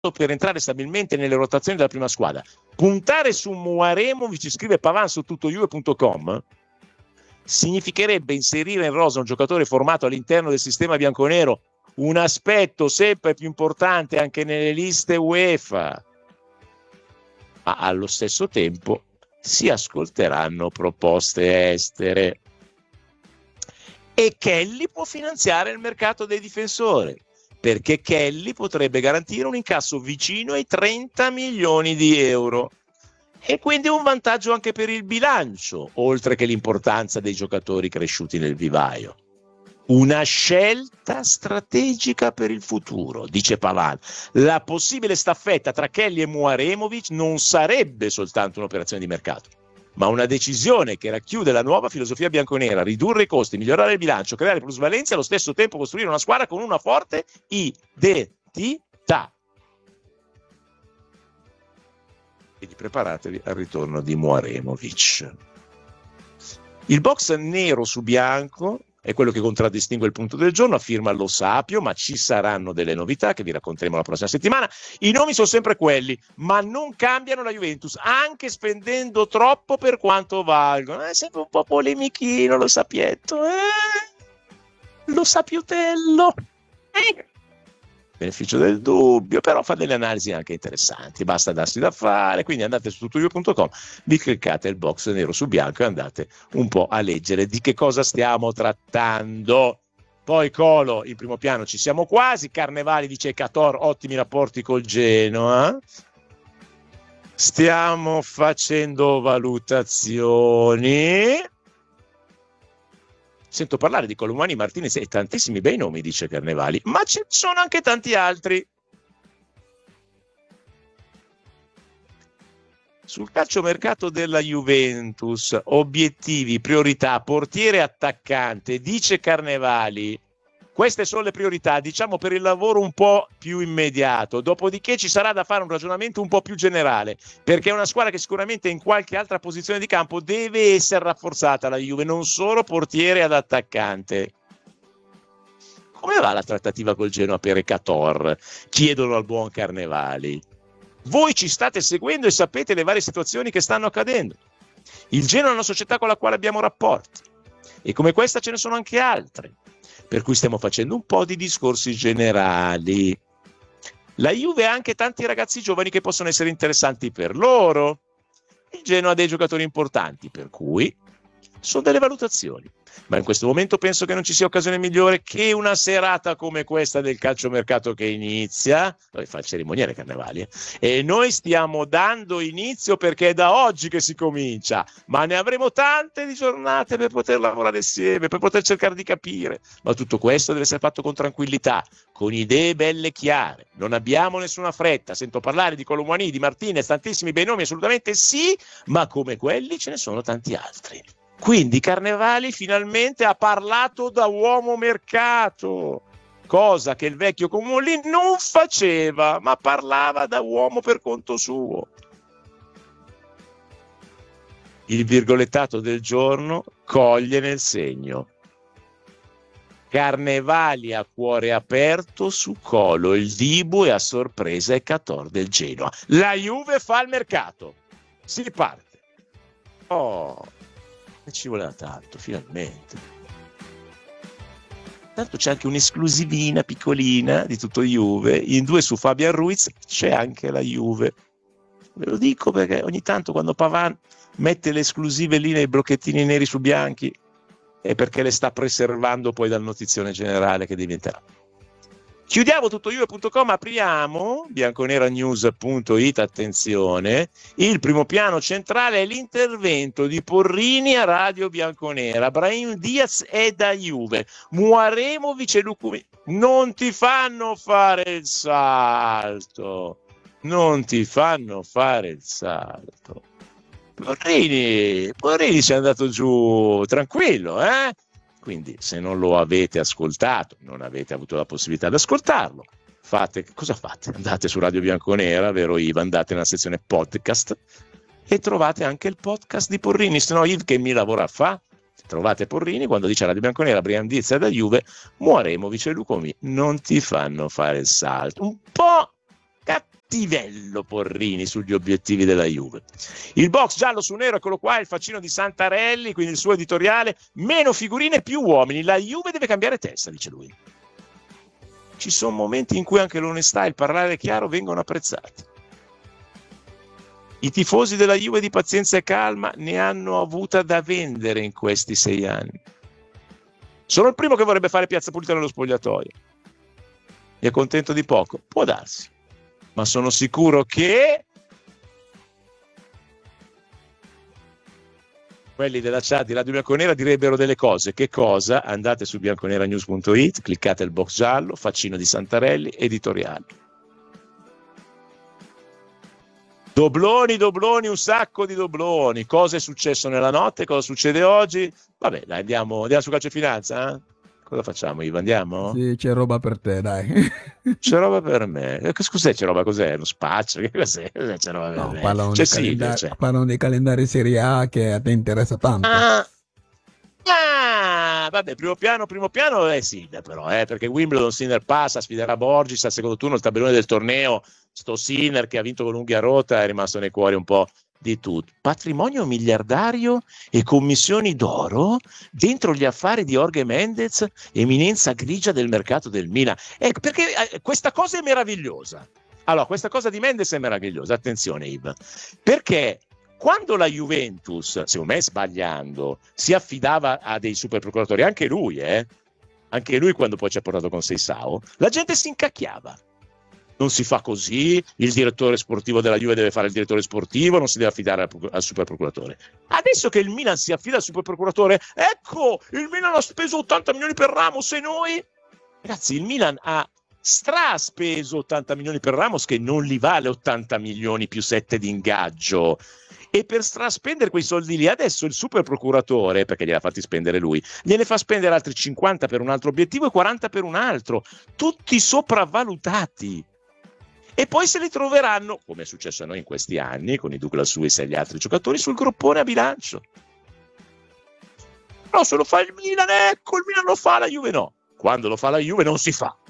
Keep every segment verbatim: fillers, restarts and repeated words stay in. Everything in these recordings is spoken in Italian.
per entrare stabilmente nelle rotazioni della prima squadra. Puntare su Muaremovic, scrive Pavan su tuttojuve punto com, significherebbe inserire in rosa un giocatore formato all'interno del sistema bianconero, un aspetto sempre più importante anche nelle liste UEFA. Ma allo stesso tempo si ascolteranno proposte estere e Kelly può finanziare il mercato dei difensori, perché Kelly potrebbe garantire un incasso vicino ai trenta milioni di euro e quindi un vantaggio anche per il bilancio, oltre che l'importanza dei giocatori cresciuti nel vivaio. Una scelta strategica per il futuro, dice Pavan. La possibile staffetta tra Kelly e Muaremovic non sarebbe soltanto un'operazione di mercato, ma una decisione che racchiude la nuova filosofia bianconera: ridurre i costi, migliorare il bilancio, creare plusvalenza e allo stesso tempo costruire una squadra con una forte identità. Quindi preparatevi al ritorno di Muaremovic. Il box nero su bianco è quello che contraddistingue il punto del giorno, afferma Lo Sapio, ma ci saranno delle novità che vi racconteremo la prossima settimana. I nomi sono sempre quelli, ma non cambiano la Juventus, anche spendendo troppo per quanto valgono. È sempre un po' polemichino Lo Sapietto, eh? Lo Sapiotello. Eh? Beneficio del dubbio, però fa delle analisi anche interessanti, basta darsi da fare, quindi andate su tuttojuve punto com, vi cliccate il box nero su bianco e andate un po' a leggere di che cosa stiamo trattando. Poi Colo, in primo piano ci siamo quasi, Carnevali dice Cator, ottimi rapporti col Genoa, stiamo facendo valutazioni. Sento parlare di Colomani, Martinez e tantissimi bei nomi, dice Carnevali, ma ci sono anche tanti altri. Sul calciomercato della Juventus, obiettivi, priorità, portiere, attaccante, dice Carnevali. Queste sono le priorità, diciamo, per il lavoro un po' più immediato. Dopodiché ci sarà da fare un ragionamento un po' più generale, perché è una squadra che sicuramente in qualche altra posizione di campo deve essere rafforzata, la Juve, non solo portiere ad attaccante. Come va la trattativa col Genoa per Cator? Chiedono al buon Carnevali. Voi ci state seguendo e sapete le varie situazioni che stanno accadendo. Il Genoa è una società con la quale abbiamo rapporti e come questa ce ne sono anche altre, per cui stiamo facendo un po' di discorsi generali. La Juve ha anche tanti ragazzi giovani che possono essere interessanti per loro. Il Genoa ha dei giocatori importanti, per cui sono delle valutazioni. Ma in questo momento penso che non ci sia occasione migliore che una serata come questa del calciomercato che inizia. Noi fa il cerimoniere Carnevali, eh? E noi stiamo dando inizio perché è da oggi che si comincia, ma ne avremo tante di giornate per poter lavorare insieme, per poter cercare di capire. Ma tutto questo deve essere fatto con tranquillità, con idee belle chiare. Non abbiamo nessuna fretta. Sento parlare di Colomani, di Martinez, tantissimi bei nomi, assolutamente sì, ma come quelli ce ne sono tanti altri. Quindi Carnevali finalmente ha parlato da uomo mercato, cosa che il vecchio Comolli non faceva, ma parlava da uomo per conto suo. Il virgolettato del giorno coglie nel segno. Carnevali a cuore aperto su Colo, il Dibu e a sorpresa il Cator del Genoa. La Juve fa il mercato. Si parte. Oh... E ci voleva tanto, finalmente. Tanto c'è anche un'esclusivina piccolina di tutto Juve. In due su Fabian Ruiz c'è anche la Juve. Ve lo dico perché ogni tanto quando Pavan mette le esclusive lì nei blocchettini neri su bianchi è perché le sta preservando poi dal notizione generale che diventerà. Chiudiamo tuttojuve punto com, apriamo bianconeranews punto it, attenzione, il primo piano centrale è l'intervento di Porrini a Radio Bianconera. Brahim Diaz è da Juve, Muaremovic e Lukumi non ti fanno fare il salto, non ti fanno fare il salto. Porrini, Porrini ci è andato giù tranquillo, eh? Quindi se non lo avete ascoltato, non avete avuto la possibilità di ascoltarlo, fate, cosa fate? Andate su Radio Bianconera, vero Iva? Andate nella sezione podcast e trovate anche il podcast di Porrini, se no Iv che mi lavora fa? Trovate Porrini quando dice a Radio Bianconera, Brian Diaz da Juve, Muaremovic e Lucomi non ti fanno fare il salto. Un po' Cattivello Porrini sugli obiettivi della Juve. Il box giallo su nero, eccolo qua, il faccino di Santarelli, quindi il suo editoriale, meno figurine, più uomini, la Juve deve cambiare testa, dice lui. Ci sono momenti in cui anche l'onestà e il parlare chiaro vengono apprezzati. I tifosi della Juve di pazienza e calma ne hanno avuta da vendere in questi sei anni. Sono il primo che vorrebbe fare piazza pulita nello spogliatoio. Mi è contento di poco? Può darsi. Ma sono sicuro che quelli della chat di Radio Bianconera direbbero delle cose. Che cosa? Andate su bianconeranews punto it, cliccate il box giallo, faccino di Santarelli, editoriale. Dobloni, dobloni, un sacco di dobloni. Cosa è successo nella notte? Cosa succede oggi? Vabbè, dai, andiamo, andiamo su Calcio e Finanza? Eh? Cosa facciamo, Ivo? Andiamo? Sì, c'è roba per te, dai. C'è roba per me. Cos'è c'è roba? Cos'è? Uno spaccio? Che cos'è? Cos'è c'è roba per No, me? parlano, C'è dei Silvia, calendari, c'è. parlano dei calendari Serie A che a te interessa tanto. Ah, ah, vabbè, primo piano, primo piano è Sinner però, eh, perché Wimbledon Sinner passa, sfiderà Borgis al secondo turno, il tabellone del torneo, sto Sinner che ha vinto con l'unghia rotta è rimasto nei cuori un po' di tutto. Patrimonio miliardario e commissioni d'oro dentro gli affari di Jorge Mendes, eminenza grigia del mercato del Milan. Ecco, perché eh, questa cosa è meravigliosa. Allora, questa cosa di Mendes è meravigliosa, attenzione Iv, perché quando la Juventus, secondo me sbagliando, si affidava a dei super procuratori, anche lui, eh, anche lui quando poi ci ha portato con Seisao, la gente si incacchiava. Non si fa così, il direttore sportivo della Juve deve fare il direttore sportivo, non si deve affidare al, al super procuratore. Adesso che il Milan si affida al super procuratore, ecco, il Milan ha speso ottanta milioni per Ramos e noi? Ragazzi, il Milan ha straspeso ottanta milioni per Ramos che non li vale ottanta milioni più sette di ingaggio. E per straspendere quei soldi lì adesso il super procuratore, perché gliel'ha fatti spendere lui, gliene fa spendere altri cinquanta per un altro obiettivo e quaranta per un altro, tutti sopravvalutati. E poi se li troveranno, come è successo a noi in questi anni, con i Douglas Luiz e gli altri giocatori, sul groppone a bilancio. No, se lo fa il Milan, ecco, il Milan lo fa, la Juve no. Quando lo fa la Juve non si fa.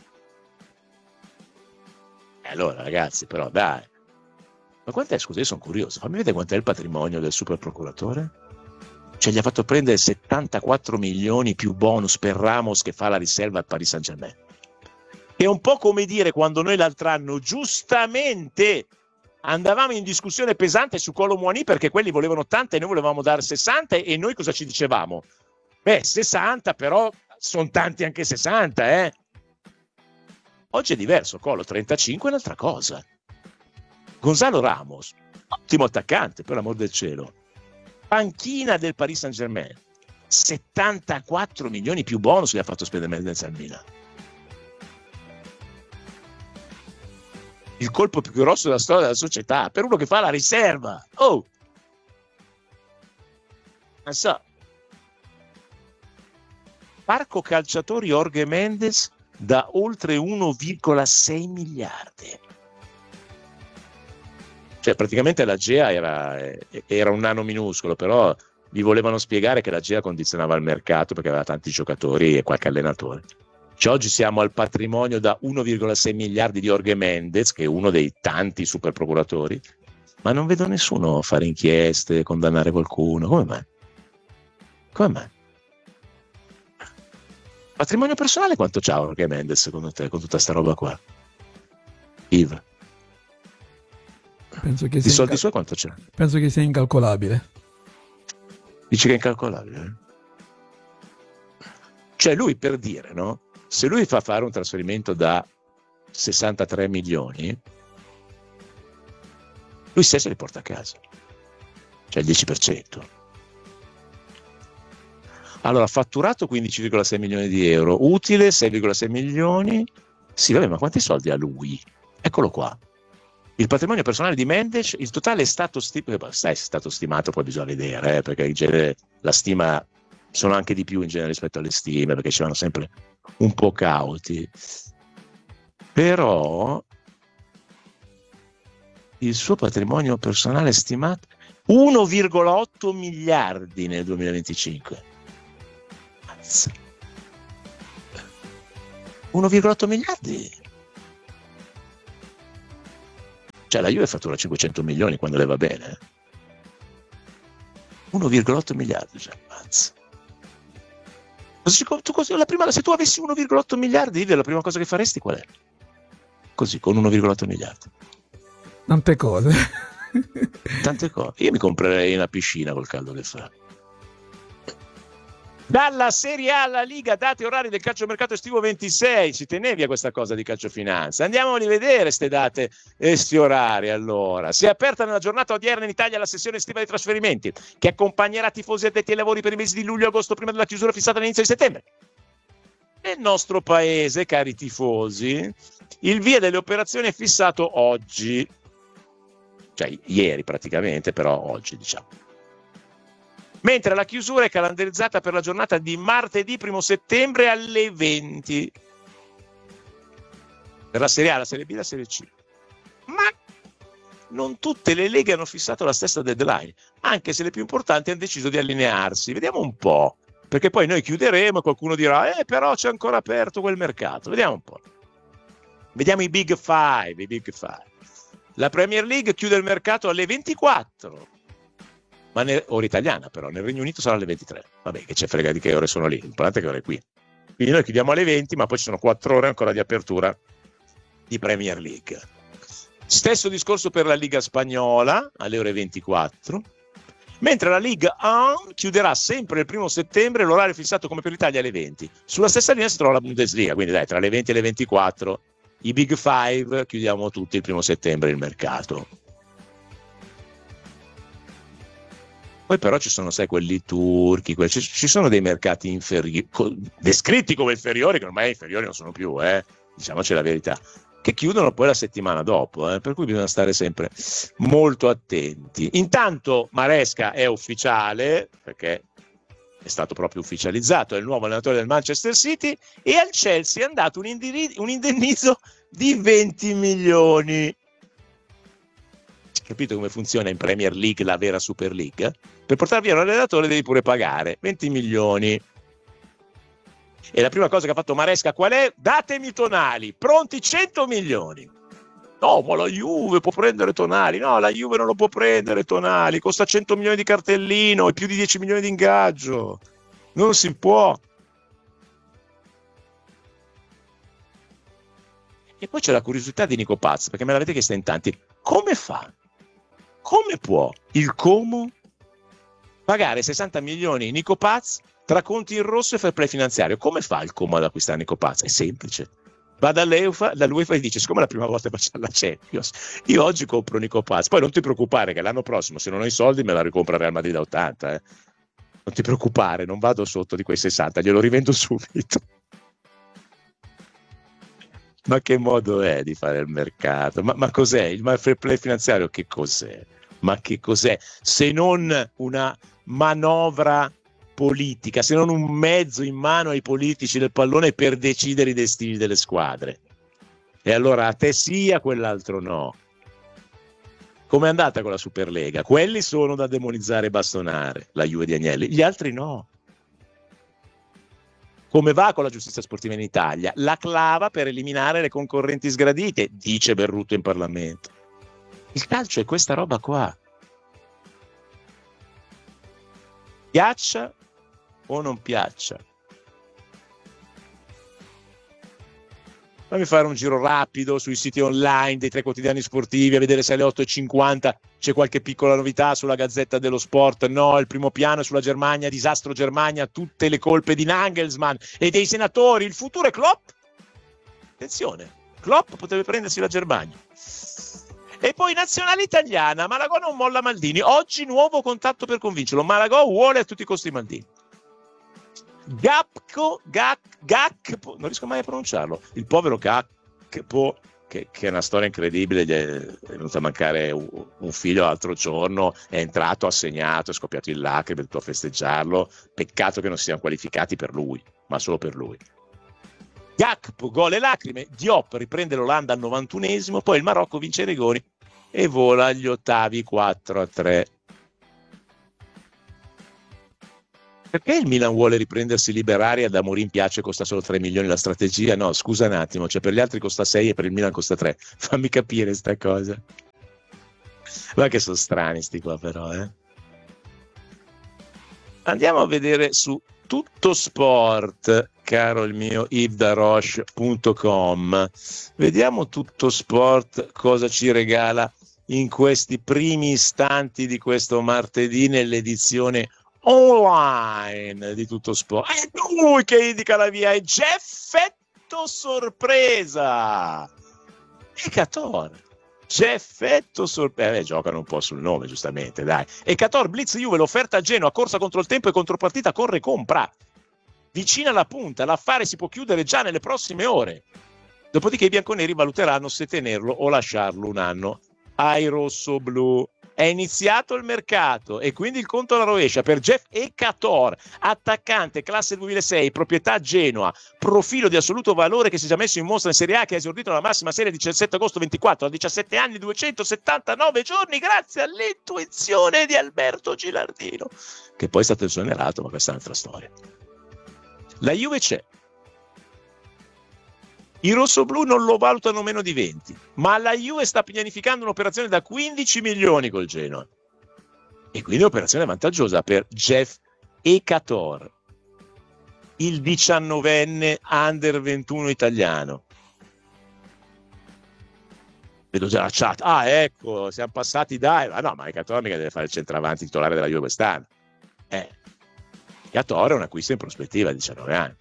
E allora ragazzi, però dai. Ma quant'è, scusa, io sono curioso, fammi vedere quant'è il patrimonio del super procuratore? Cioè gli ha fatto prendere settantaquattro milioni più bonus per Ramos che fa la riserva al Paris Saint-Germain. È un po' come dire quando noi l'altro anno giustamente andavamo in discussione pesante su Kolo Muani perché quelli volevano ottanta e noi volevamo dare sessanta e noi cosa ci dicevamo? Beh, sessanta però sono tanti anche sessanta, eh? Oggi è diverso, Kolo trentacinque è un'altra cosa. Gonzalo Ramos, ottimo attaccante, per l'amor del cielo. Panchina del Paris Saint-Germain, settantaquattro milioni più bonus che ha fatto spendere Mendes al Milan. Il colpo più grosso della storia della società, per uno che fa la riserva. Oh! Non so. Parco calciatori Jorge Mendes da oltre uno virgola sei miliardi. Cioè praticamente la G E A era, era un nano minuscolo, però gli volevano spiegare che la G E A condizionava il mercato perché aveva tanti giocatori e qualche allenatore. Cioè, oggi siamo al patrimonio da uno virgola sei miliardi di Jorge Mendes, che è uno dei tanti super procuratori, ma non vedo nessuno fare inchieste, condannare qualcuno. Come mai? Come mai? Patrimonio personale quanto c'ha Jorge Mendes secondo te con tutta sta roba qua? Yves? Penso che Di sia soldi incal- suoi quanto c'è? penso che sia incalcolabile. Dici che è incalcolabile? Cioè lui, per dire, no? Se lui fa fare un trasferimento da sessantatré milioni, lui stesso li porta a casa. Cioè il dieci per cento. Allora, fatturato quindici virgola sei milioni di euro, utile sei virgola sei milioni. Sì, vabbè, ma quanti soldi ha lui? Eccolo qua. Il patrimonio personale di Mendes, il totale è stato stimato, è stato stimato, poi bisogna vedere, eh, perché in genere la stima sono anche di più in genere rispetto alle stime, perché ci vanno sempre un po' cauti. Però il suo patrimonio personale stimato uno virgola otto miliardi nel duemilaventicinque. Mazza. uno virgola otto miliardi. Cioè la Juve fattura cinquecento milioni quando le va bene. eh. uno virgola otto miliardi, cioè, mazza. Tu, così, la prima, se tu avessi uno virgola otto miliardi, la prima cosa che faresti qual è? Così, con uno virgola otto miliardi. Tante cose. Tante cose. Io mi comprerei una piscina col caldo che fa. Dalla Serie A alla Liga, date orari del calciomercato estivo ventisei. Ci tenevi a questa cosa di calciofinanza? Andiamo a rivedere queste date e sti orari. Allora, si è aperta nella giornata odierna in Italia la sessione estiva dei trasferimenti, che accompagnerà tifosi addetti ai lavori per i mesi di luglio e agosto, prima della chiusura fissata all'inizio di settembre. Nel nostro paese, cari tifosi, il via delle operazioni è fissato oggi, cioè ieri praticamente, però oggi diciamo. Mentre la chiusura è calendarizzata per la giornata di martedì primo settembre alle venti. Per la Serie A, la Serie B e la Serie C. Ma non tutte le leghe hanno fissato la stessa deadline, anche se le più importanti hanno deciso di allinearsi. Vediamo un po', perché poi noi chiuderemo e qualcuno dirà eh però c'è ancora aperto quel mercato. Vediamo un po'. Vediamo i Big Five, i Big Five. La Premier League chiude il mercato alle ventiquattro. Ma nel, ora italiana però, nel Regno Unito sarà alle ventitré. Vabbè, che c'è frega di che ore sono lì, l'importante è che ore è qui. Quindi noi chiudiamo alle venti, ma poi ci sono quattro ore ancora di apertura di Premier League. Stesso discorso per la Liga Spagnola, alle ore ventiquattro, mentre la Liga uno chiuderà sempre il primo settembre, l'orario fissato come per l'Italia alle venti. Sulla stessa linea si trova la Bundesliga, quindi dai, tra le venti e le ventiquattro, i Big Five, chiudiamo tutti il primo settembre il mercato. Poi però ci sono, sai, quelli turchi, quelli, ci, ci sono dei mercati inferiori, descritti come inferiori, che ormai inferiori non sono più, eh, diciamoci la verità, che chiudono poi la settimana dopo, eh, per cui bisogna stare sempre molto attenti. Intanto Maresca è ufficiale, perché è stato proprio ufficializzato, è il nuovo allenatore del Manchester City, e al Chelsea è andato un, indiri- un indennizzo di venti milioni. Capito come funziona in Premier League, la vera Super League? Per portare via un allenatore devi pure pagare venti milioni. E la prima cosa che ha fatto Maresca qual è? Datemi Tonali, pronti cento milioni. No, ma la Juve può prendere Tonali. No, la Juve non lo può prendere Tonali, costa cento milioni di cartellino e più di dieci milioni di ingaggio. Non si può. E poi c'è la curiosità di Nico Paz, perché me l'avete chiesta in tanti. Come fa? Come può il Como pagare sessanta milioni Nico Paz tra conti in rosso e fair play finanziario? Come fa il Como ad acquistare Nico Paz? È semplice. Va dall'Eufa, dall'UEFA e dice: siccome è la prima volta che facciamo la Champions, io oggi compro Nico Paz. Poi non ti preoccupare che l'anno prossimo, se non ho i soldi, me la ricompra Real Madrid da ottanta. Eh. Non ti preoccupare, non vado sotto di quei sessanta, glielo rivendo subito. Ma che modo è di fare il mercato? Ma, ma cos'è? Il fair play finanziario che cos'è? Ma che cos'è? Se non una manovra politica, se non un mezzo in mano ai politici del pallone per decidere i destini delle squadre. E allora a te sì, a quell'altro no. Com'è andata con la Superlega? Quelli sono da demonizzare e bastonare, la Juve di Agnelli, gli altri no. Come va con la giustizia sportiva in Italia? La clava per eliminare le concorrenti sgradite, dice Berrutto in Parlamento. Il calcio è questa roba qua. Piaccia o non piaccia? Fammi fare un giro rapido sui siti online dei tre quotidiani sportivi a vedere se alle otto e cinquanta c'è qualche piccola novità sulla Gazzetta dello Sport. No, il primo piano è sulla Germania, disastro Germania, tutte le colpe di Nagelsmann e dei senatori. Il futuro è Klopp. Attenzione, Klopp potrebbe prendersi la Germania. E poi nazionale italiana, Malagò non molla Maldini. Oggi nuovo contatto per convincerlo. Malagò vuole a tutti i costi Maldini. Gakpo, Gak, Gakpo, non riesco mai a pronunciarlo. Il povero Gakpo, che, che è una storia incredibile, gli è, è venuto a mancare un, un figlio l'altro giorno, è entrato, ha segnato, è scoppiato in lacrime, è venuto a festeggiarlo. Peccato che non siano qualificati per lui, ma solo per lui. Gakpo, gol e lacrime. Diop riprende l'Olanda al novantunesimo, poi il Marocco vince i rigori e vola agli ottavi quattro a tre. Perché il Milan vuole riprendersi Liberari e ad Amorim piace costa solo tre milioni la strategia? No, scusa un attimo, cioè per gli altri costa sei e per il Milan costa tre. Fammi capire sta cosa. Ma che sono strani sti qua però, eh. Andiamo a vedere su Tutto Sport, caro il mio ivdaroche punto com. Vediamo Tutto Sport cosa ci regala in questi primi istanti di questo martedì nell'edizione online di Tutto Sport. È lui che indica la via, è Jeffetto sorpresa. Ecator. Jeffetto sorpresa. Eh, giocano un po' sul nome, giustamente, dai. Ecator Blitz Juve, l'offerta a Genoa, corsa contro il tempo e contropartita, corre compra. Vicina alla punta, l'affare si può chiudere già nelle prossime ore. Dopodiché i bianconeri valuteranno se tenerlo o lasciarlo un anno ai rossoblu. È iniziato il mercato e quindi il conto alla rovescia per Jeff Ecator, attaccante classe duemilasei, proprietà Genoa, profilo di assoluto valore che si è già messo in mostra in Serie A, che ha esordito nella massima serie il diciassette agosto ventiquattro, a diciassette anni duecentosettantanove giorni, grazie all'intuizione di Alberto Gilardino, che poi è stato esonerato, ma questa è un'altra storia. La Juve c'è. I rossoblù non lo valutano meno di venti, ma la Juve sta pianificando un'operazione da quindici milioni col Genoa. E quindi un'operazione vantaggiosa per Jeff Ecator, il diciannovenne under ventuno italiano. Vedo già la chat. Ah, ecco, siamo passati dai. Ma no, ma Ecator mica deve fare il centravanti titolare della Juve quest'anno. Eh, Ecator è un acquisto in prospettiva a diciannove anni.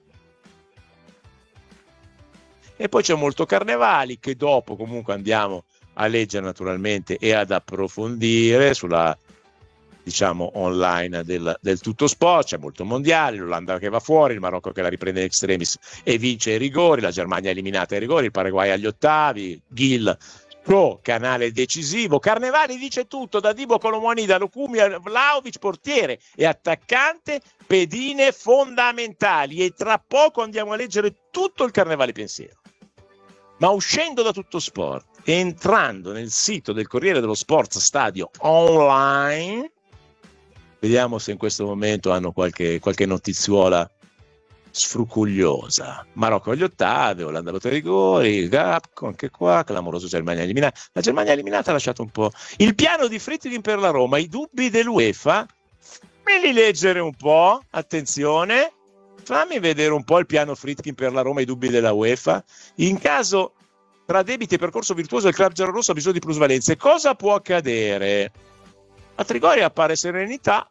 E poi c'è molto Carnevali, che dopo comunque andiamo a leggere naturalmente e ad approfondire sulla, diciamo, online del, del Tutto Sport. C'è molto mondiale, l'Olanda che va fuori, il Marocco che la riprende in extremis e vince ai rigori, la Germania eliminata ai rigori, il Paraguay agli ottavi, Gil pro canale decisivo. Carnevali dice tutto, da Dibo Colomoni, da Lukumi a Vlahovic, portiere e attaccante, pedine fondamentali. E tra poco andiamo a leggere tutto il Carnevali pensiero. Ma uscendo da Tutto Sport e entrando nel sito del Corriere dello Sport Stadio online, vediamo se in questo momento hanno qualche, qualche notizuola sfrucugliosa. Marocco agli ottavi, Olanda a rigori, Gapco anche qua, clamoroso Germania eliminata. La Germania eliminata ha lasciato un po'. Il piano di Friedkin per la Roma, i dubbi dell'UEFA, me li leggere un po', attenzione. Fammi vedere un po' il piano Friedkin per la Roma, i dubbi della UEFA. In caso tra debiti e percorso virtuoso il club giallorosso ha bisogno di plusvalenze. Cosa può accadere? A Trigoria appare serenità.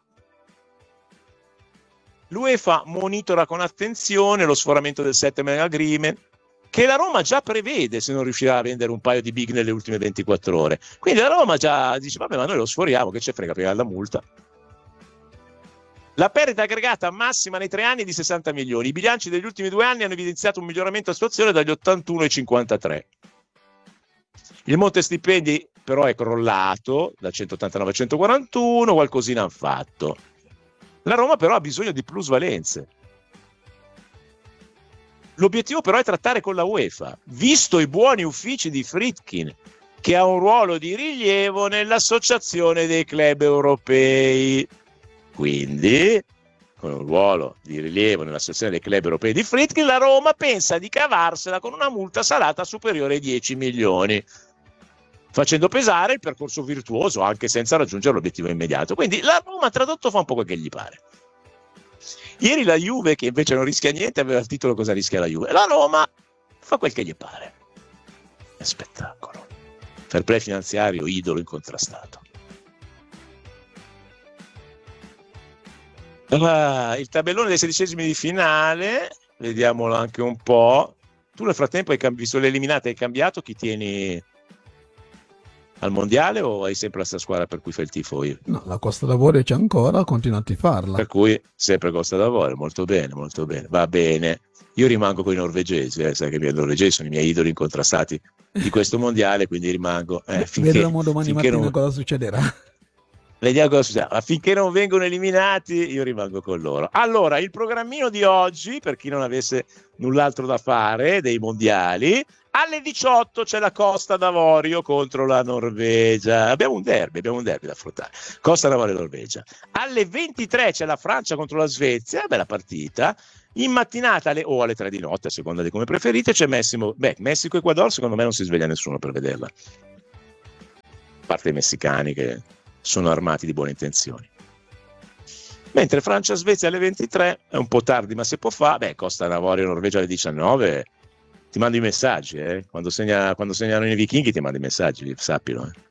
L'UEFA monitora con attenzione lo sforamento del settlement agreement, che la Roma già prevede se non riuscirà a vendere un paio di big nelle ultime ventiquattro ore. Quindi la Roma già dice, vabbè, ma noi lo sforiamo, che ce frega, pagare la multa. La perdita aggregata massima nei tre anni è di sessanta milioni. I bilanci degli ultimi due anni hanno evidenziato un miglioramento a situazione dagli ottantuno ai cinquantatré. Il monte stipendi però è crollato da centottantanove a centoquarantuno, qualcosina hanno fatto. La Roma però ha bisogno di plusvalenze. L'obiettivo però è trattare con la UEFA, visto i buoni uffici di Friedkin, che ha un ruolo di rilievo nell'associazione dei club europei. Quindi, con un ruolo di rilievo nell'associazione dei club europei di Friedkin, la Roma pensa di cavarsela con una multa salata superiore ai dieci milioni, facendo pesare il percorso virtuoso anche senza raggiungere l'obiettivo immediato. Quindi la Roma, tradotto, fa un po' quel che gli pare. Ieri la Juve, che invece non rischia niente, aveva il titolo Cosa rischia la Juve. La Roma fa quel che gli pare. È spettacolo. Fair play finanziario, idolo incontrastato. Ah, il tabellone dei sedicesimi di finale, vediamolo anche un po'. Tu nel frattempo hai cambi- visto le eliminate, hai cambiato chi tieni al mondiale o hai sempre la stessa squadra per cui fai il tifo? Io? No, la Costa d'Avorio c'è ancora, continua a tifarla. Per cui sempre Costa d'Avorio, molto bene, molto bene, va bene. Io rimango con i norvegesi, eh, sai che i miei norvegesi sono i miei idoli incontrastati di questo mondiale, quindi rimango eh, finché, vedremo domani mattina non... cosa succederà. Vediamo cosa succede. Ma finché non vengono eliminati, io rimango con loro. Allora, il programmino di oggi, per chi non avesse null'altro da fare, dei mondiali, alle diciotto c'è la Costa d'Avorio contro la Norvegia. Abbiamo un derby, abbiamo un derby da affrontare. Costa d'Avorio e Norvegia. Alle ventitré c'è la Francia contro la Svezia, bella partita. In mattinata alle, o alle tre di notte, a seconda di come preferite, c'è Messico, beh, Messico-Ecuador, secondo me non si sveglia nessuno per vederla. parte i messicani che sono armati di buone intenzioni. Mentre Francia-Svezia alle ventitré è un po' tardi, ma si può fare. Beh, Costa d'Avorio Norvegia alle diciannove. Ti mando i messaggi, eh? Quando, segna, quando segnano i vichinghi ti mando i messaggi, sappilo. Eh?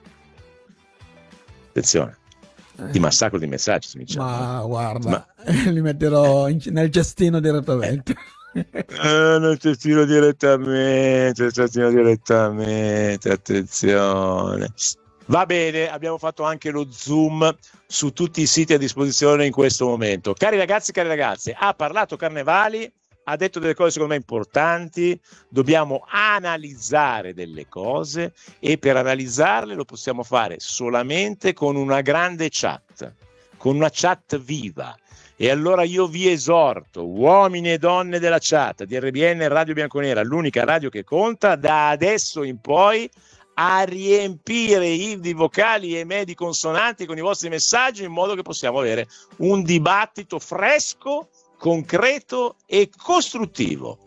Attenzione, eh. ti massacro di messaggi. Diciamo. Ma guarda, ma... li metterò in, nel cestino direttamente. Eh, nel cestino direttamente, nel cestino direttamente, attenzione. Va bene, abbiamo fatto anche lo zoom su tutti i siti a disposizione in questo momento. Cari ragazzi, cari ragazze, ha parlato Carnevali, ha detto delle cose secondo me importanti, dobbiamo analizzare delle cose e per analizzarle lo possiamo fare solamente con una grande chat, con una chat viva. E allora io vi esorto, uomini e donne della chat di R B N Radio Bianconera, l'unica radio che conta, da adesso in poi a riempire i vocali e medi consonanti con i vostri messaggi in modo che possiamo avere un dibattito fresco, concreto e costruttivo.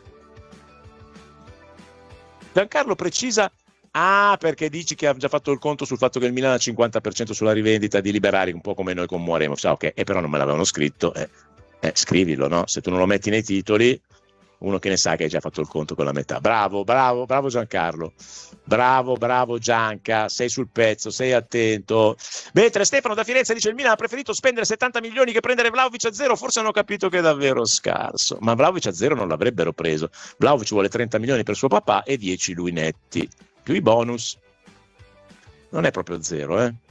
Giancarlo precisa, ah, perché dici che ha già fatto il conto sul fatto che il Milan ha il cinquanta per cento sulla rivendita di Liberali, un po' come noi con Muaremo, cioè, ok, e però non me l'avevano scritto, eh, eh, scrivilo, no? Se tu non lo metti nei titoli, uno che ne sa che hai già fatto il conto con la metà. Bravo, bravo, bravo Giancarlo. Bravo, bravo Gianca, sei sul pezzo, sei attento. Mentre Stefano da Firenze dice il Milan ha preferito spendere settanta milioni che prendere Vlahovic a zero, forse hanno capito che è davvero scarso. Ma Vlahovic a zero non l'avrebbero preso. Vlahovic vuole trenta milioni per suo papà e dieci lui netti, più i bonus. Non è proprio zero, eh.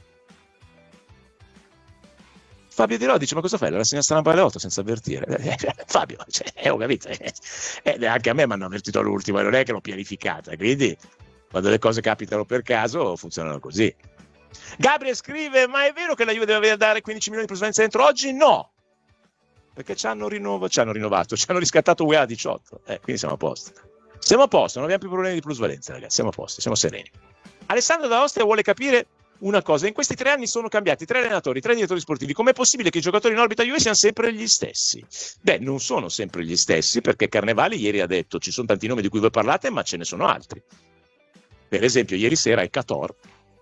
Fabio Di Rò dice: ma cosa fai? La rassegna stampa alle otto senza avvertire? Fabio, cioè, eh, ho capito, eh, anche a me mi hanno avvertito all'ultimo e non è che l'ho pianificata, quindi quando le cose capitano per caso funzionano così. Gabriel scrive: ma è vero che la Juve deve dare quindici milioni di plusvalenza dentro oggi? No, perché ci hanno, rinnov- ci hanno rinnovato, ci hanno riscattato U E A diciotto, eh, quindi siamo a posto. Siamo a posto, non abbiamo più problemi di plusvalenza, ragazzi, siamo a posto, siamo sereni. Alessandro da Ostia vuole capire una cosa: in questi tre anni sono cambiati tre allenatori, tre direttori sportivi. Com'è possibile che i giocatori in orbita Juve siano sempre gli stessi? Beh, non sono sempre gli stessi, perché Carnevali ieri ha detto ci sono tanti nomi di cui voi parlate, ma ce ne sono altri. Per esempio, ieri sera è Cator,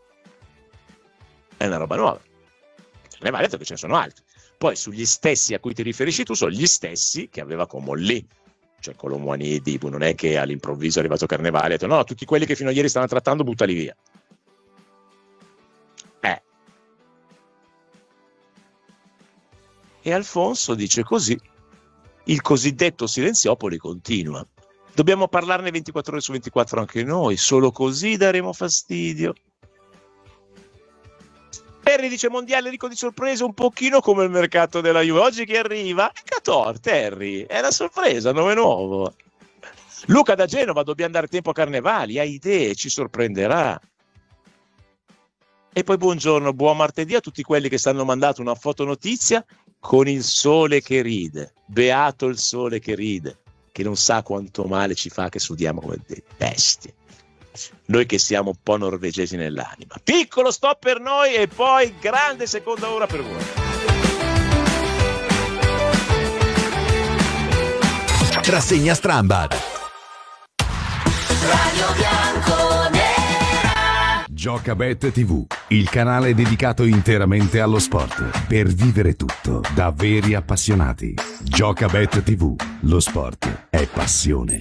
è una roba nuova. Carnevali ha detto che ce ne sono altri. Poi sugli stessi a cui ti riferisci tu sono gli stessi che aveva Comolli, cioè Colomwani, Dibu. Non è che all'improvviso è arrivato Carnevali e ha detto no, tutti quelli che fino a ieri stavano trattando buttali via. Eh. E Alfonso dice così: il cosiddetto Silenziopoli continua. Dobbiamo parlarne ventiquattro ore su ventiquattro anche noi, solo così daremo fastidio. Terry dice: mondiale ricco di sorprese, un pochino come il mercato della Juve. Oggi chi arriva? È Cator, Terry, è una sorpresa, nome nuovo. Luca da Genova: dobbiamo dare tempo a Carnevali, ha idee, ci sorprenderà. E poi buongiorno, buon martedì a tutti quelli che stanno mandando una fotonotizia con il sole che ride. Beato il sole che ride, che non sa quanto male ci fa che sudiamo come dei bestie. Noi che siamo un po' norvegesi nell'anima. Piccolo stop per noi e poi grande seconda ora per voi. Rassegna Strambad. Radio Bianconera. Giocabet tivù, il canale dedicato interamente allo sport, per vivere tutto da veri appassionati. Giocabet tivù, lo sport è passione.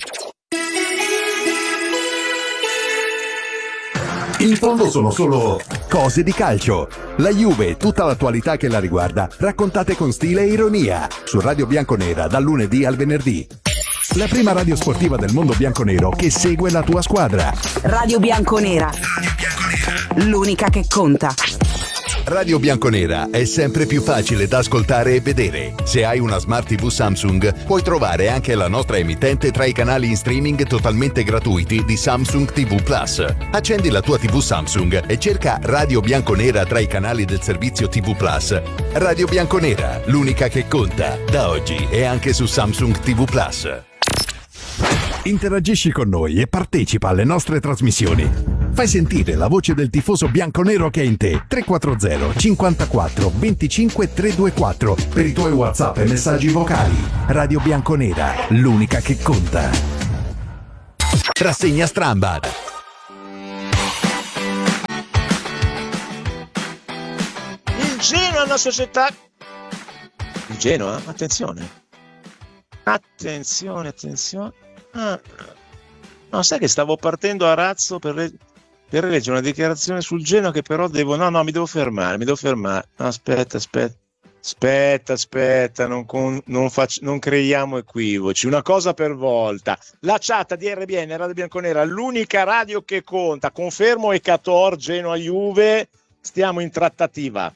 In fondo sono solo cose di calcio. La Juve e tutta l'attualità che la riguarda, raccontate con stile e ironia, su Radio Bianconera dal lunedì al venerdì. La prima radio sportiva del mondo bianconero che segue la tua squadra. Radio Bianconera. Radio Bianconera. L'unica che conta. Radio Bianconera è sempre più facile da ascoltare e vedere. Se hai una Smart tivù Samsung, puoi trovare anche la nostra emittente tra i canali in streaming totalmente gratuiti di Samsung tivù Plus. Accendi la tua tivù Samsung e cerca Radio Bianconera tra i canali del servizio tivù Plus. Radio Bianconera, l'unica che conta, da oggi e anche su Samsung tivù Plus. Interagisci con noi e partecipa alle nostre trasmissioni. Fai sentire la voce del tifoso bianconero che è in te. tre quattro zero cinquantaquattro venticinque trecentoventiquattro per i tuoi WhatsApp e messaggi vocali. Radio Bianconera, l'unica che conta. Rassegna Strambad. Genoa è una società... Il Genoa? Attenzione. Attenzione, attenzione. Ah. No, sai che stavo partendo a razzo per, le... per leggere una dichiarazione sul Genoa che però devo... No, no, mi devo fermare, mi devo fermare. No, aspetta, aspetta. Aspetta, aspetta, non, con, non, faccio, non creiamo equivoci, una cosa per volta. La chat di R B N, Radio Bianconera, l'unica radio che conta, confermo Ecator, Genoa, Juve, stiamo in trattativa.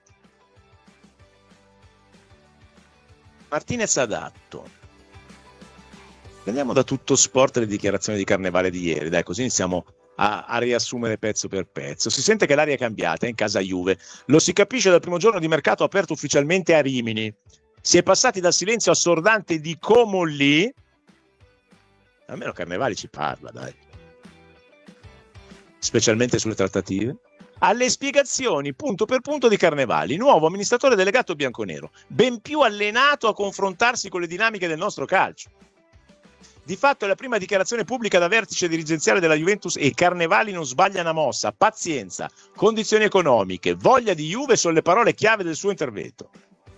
Martinez adatto. Prendiamo da Tutto Sport le dichiarazioni di Carnevale di ieri, dai, così iniziamo A, a riassumere pezzo per pezzo. Si sente che l'aria è cambiata in casa Juve, lo si capisce dal primo giorno di mercato aperto ufficialmente a Rimini. Si è passati dal silenzio assordante di Comolli, almeno Carnevali ci parla, dai, specialmente sulle trattative, alle spiegazioni punto per punto di Carnevali, nuovo amministratore delegato bianconero, ben più allenato a confrontarsi con le dinamiche del nostro calcio. Di fatto è la prima dichiarazione pubblica da vertice dirigenziale della Juventus e Carnevali non sbaglia una mossa. Pazienza, condizioni economiche, voglia di Juve sono le parole chiave del suo intervento.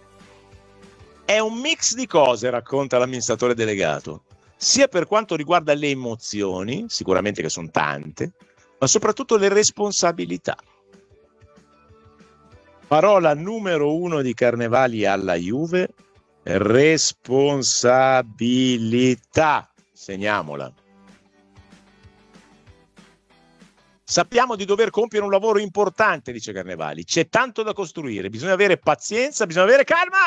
È un mix di cose, racconta l'amministratore delegato, sia per quanto riguarda le emozioni, sicuramente che sono tante, ma soprattutto le responsabilità. Parola numero uno di Carnevali alla Juve: responsabilità. Segniamola. Sappiamo di dover compiere un lavoro importante, dice Carnevali. C'è tanto da costruire, bisogna avere pazienza, bisogna avere calma.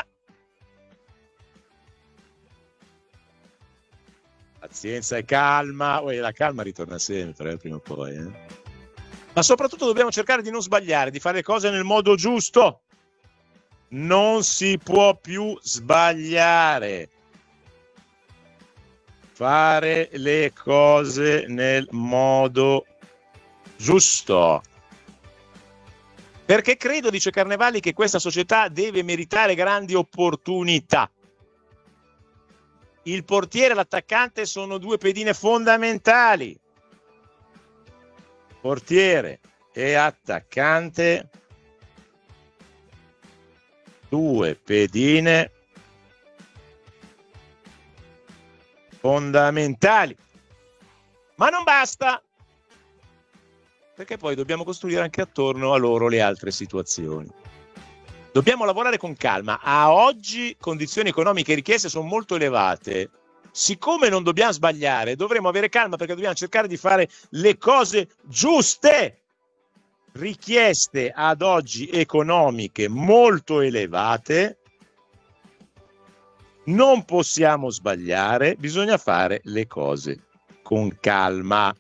Pazienza e calma. Oh, la calma ritorna sempre, eh, prima o poi. Eh. Ma soprattutto dobbiamo cercare di non sbagliare, di fare le cose nel modo giusto. Non si può più sbagliare. Fare le cose nel modo giusto. Perché credo, dice Carnevali, che questa società deve meritare grandi opportunità. Il portiere e l'attaccante sono due pedine fondamentali. Portiere e attaccante, due pedine fondamentali, ma non basta, perché poi dobbiamo costruire anche attorno a loro le altre situazioni. Dobbiamo lavorare con calma. A oggi condizioni economiche e richieste sono molto elevate. Siccome non dobbiamo sbagliare, dovremo avere calma, perché dobbiamo cercare di fare le cose giuste. Richieste ad oggi economiche molto elevate. Non possiamo sbagliare, bisogna fare le cose con calma.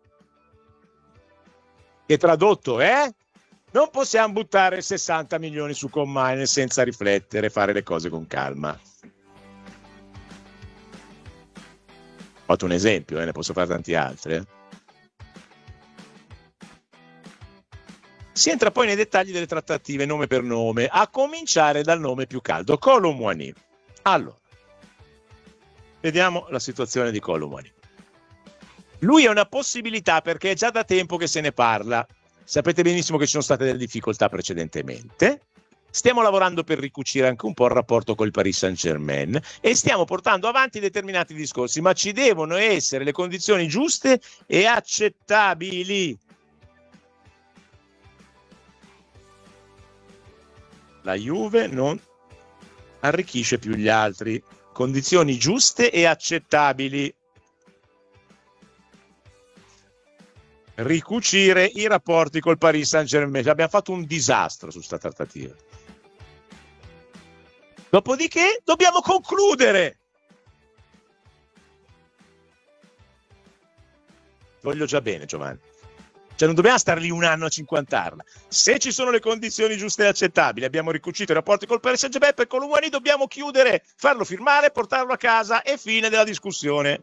Che tradotto è? Non possiamo buttare sessanta milioni su Combine senza riflettere, fare le cose con calma. Ho fatto un esempio, eh, ne posso fare tanti altri. Eh. Si entra poi nei dettagli delle trattative nome per nome, a cominciare dal nome più caldo, Kolo Muani. Allora, vediamo la situazione di Kolo Muani. Lui è una possibilità perché è già da tempo che se ne parla. Sapete benissimo che ci sono state delle difficoltà precedentemente. Stiamo lavorando per ricucire anche un po' il rapporto col Paris Saint-Germain e stiamo portando avanti determinati discorsi, ma ci devono essere le condizioni giuste e accettabili. La Juve non arricchisce più gli altri. Condizioni giuste e accettabili. Ricucire i rapporti col Paris Saint-Germain. Abbiamo fatto un disastro su sta trattativa. Dopodiché dobbiamo concludere. Voglio già bene, Giovanni. Cioè non dobbiamo stare lì un anno a cinquantarla. Se ci sono le condizioni giuste e accettabili, abbiamo ricucito i rapporti col Paris Saint-Germain, per Kolo Muani dobbiamo chiudere, farlo firmare, portarlo a casa e fine della discussione.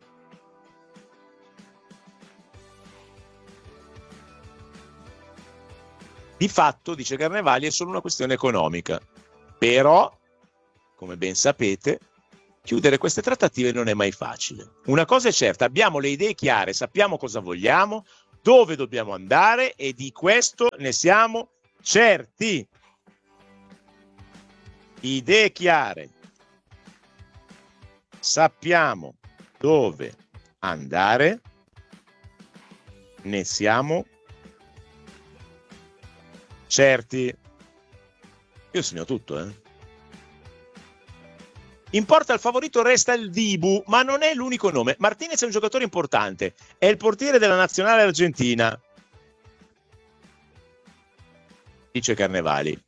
Di fatto, dice Carnevali, è solo una questione economica. Però, come ben sapete, chiudere queste trattative non è mai facile. Una cosa è certa, abbiamo le idee chiare, sappiamo cosa vogliamo, dove dobbiamo andare e di questo ne siamo certi. idee chiare, sappiamo dove andare, ne siamo certi. Io segno tutto, eh. In porta il favorito resta il Dibu, ma non è l'unico nome. Martinez è un giocatore importante, è il portiere della nazionale argentina, dice Carnevali.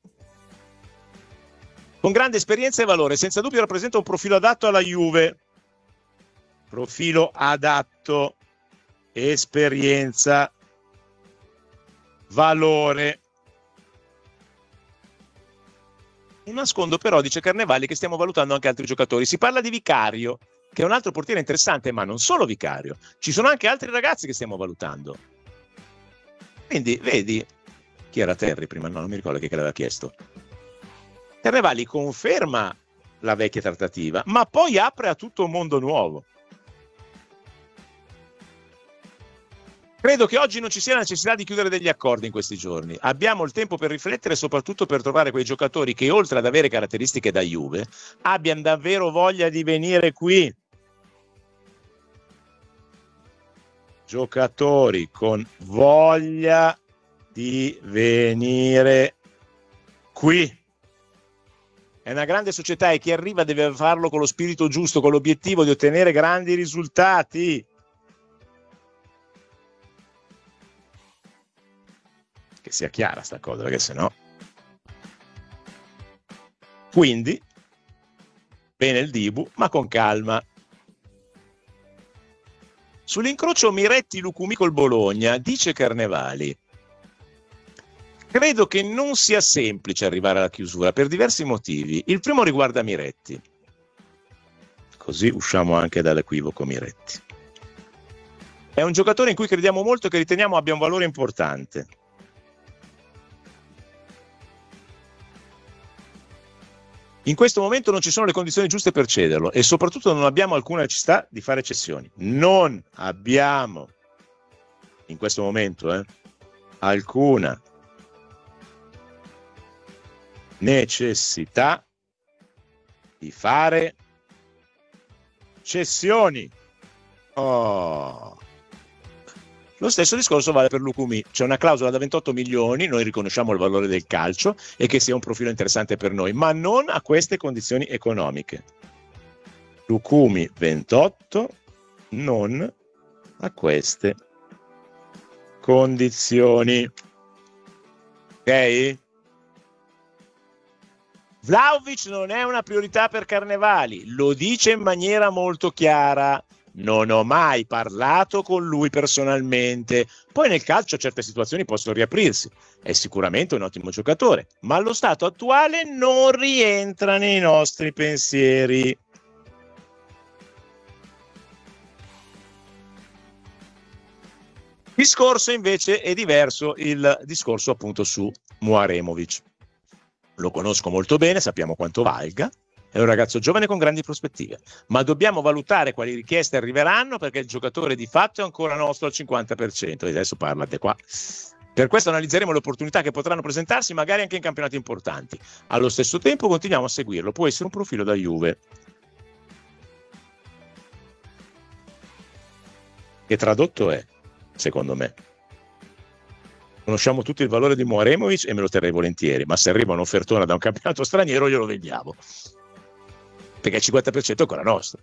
Con grande esperienza e valore, senza dubbio rappresenta un profilo adatto alla Juve. Profilo adatto, esperienza, valore. Non nascondo però, dice Carnevali, che stiamo valutando anche altri giocatori. Si parla di Vicario, che è un altro portiere interessante, ma non solo Vicario. Ci sono anche altri ragazzi che stiamo valutando. Quindi, vedi, chi era Terry prima? No, non mi ricordo chi l'aveva chiesto. Carnevali conferma la vecchia trattativa, ma poi apre a tutto un mondo nuovo. Credo che oggi non ci sia la necessità di chiudere degli accordi in questi giorni. Abbiamo il tempo per riflettere e soprattutto per trovare quei giocatori che, oltre ad avere caratteristiche da Juve, abbiano davvero voglia di venire qui. Giocatori con voglia di venire qui. È una grande società e chi arriva deve farlo con lo spirito giusto, con l'obiettivo di ottenere grandi risultati. Che sia chiara sta cosa, perché sennò. Quindi bene il Dibu, ma con calma. Sull'incrocio Miretti-Lucumi col Bologna dice Carnevali: credo che non sia semplice arrivare alla chiusura per diversi motivi. Il primo riguarda Miretti, così usciamo anche dall'equivoco Miretti. È un giocatore in cui crediamo molto e che riteniamo abbia un valore importante. In questo momento non ci sono le condizioni giuste per cederlo e soprattutto non abbiamo alcuna necessità di fare cessioni. Non abbiamo in questo momento eh, alcuna necessità di fare cessioni. Oh. Lo stesso discorso vale per Lucumi. C'è una clausola da ventotto milioni, noi riconosciamo il valore del calcio e che sia un profilo interessante per noi, ma non a queste condizioni economiche. Lucumi ventotto, non a queste condizioni. Ok? Vlahovic non è una priorità per Carnevali, lo dice in maniera molto chiara. Non ho mai parlato con lui personalmente. Poi nel calcio certe situazioni possono riaprirsi. È sicuramente un ottimo giocatore, ma allo stato attuale non rientra nei nostri pensieri. Discorso invece è diverso, il discorso appunto su Muaremovic. Lo conosco molto bene, sappiamo quanto valga. È un ragazzo giovane con grandi prospettive, ma dobbiamo valutare quali richieste arriveranno perché il giocatore di fatto è ancora nostro al cinquanta per cento. E adesso parlate qua. Per questo analizzeremo le opportunità che potranno presentarsi magari anche in campionati importanti. Allo stesso tempo continuiamo a seguirlo, può essere un profilo da Juve. Che tradotto è, secondo me. Conosciamo tutti il valore di Muaremovic e me lo terrei volentieri, ma se arriva un'offertona da un campionato straniero glielo vendiamo. Perché il cinquanta per cento è ancora nostro.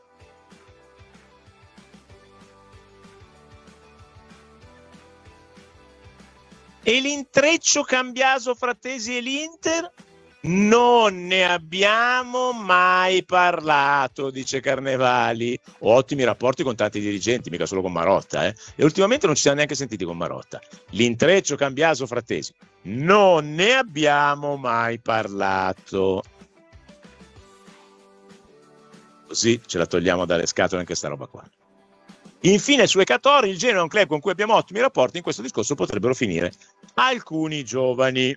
E l'intreccio Cambiaso, Frattesi e l'Inter? Non ne abbiamo mai parlato, dice Carnevali. Ho ottimi rapporti con tanti dirigenti, mica solo con Marotta, eh? E ultimamente non ci siamo neanche sentiti con Marotta. L'intreccio Cambiaso, Frattesi? Non ne abbiamo mai parlato. Così ce la togliamo dalle scatole anche sta roba qua. Infine su Ecator, il Genoa è un club con cui abbiamo ottimi rapporti, in questo discorso potrebbero finire alcuni giovani.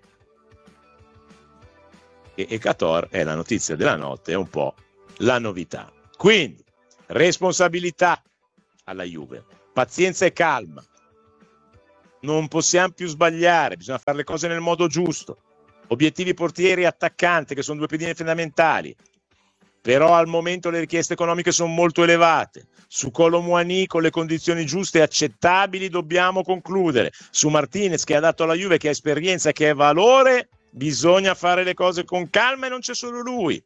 E Ecator è la notizia della notte, è un po' la novità. Quindi responsabilità alla Juve, pazienza e calma. Non possiamo più sbagliare, bisogna fare le cose nel modo giusto. obiettivi portieri e attaccante, che sono due pedine fondamentali, però al momento le richieste economiche sono molto elevate. Su Kolo Muani con le condizioni giuste e accettabili dobbiamo concludere. Su Martinez, che ha dato alla Juve, che ha esperienza, che è valore, bisogna fare le cose con calma e non c'è solo lui.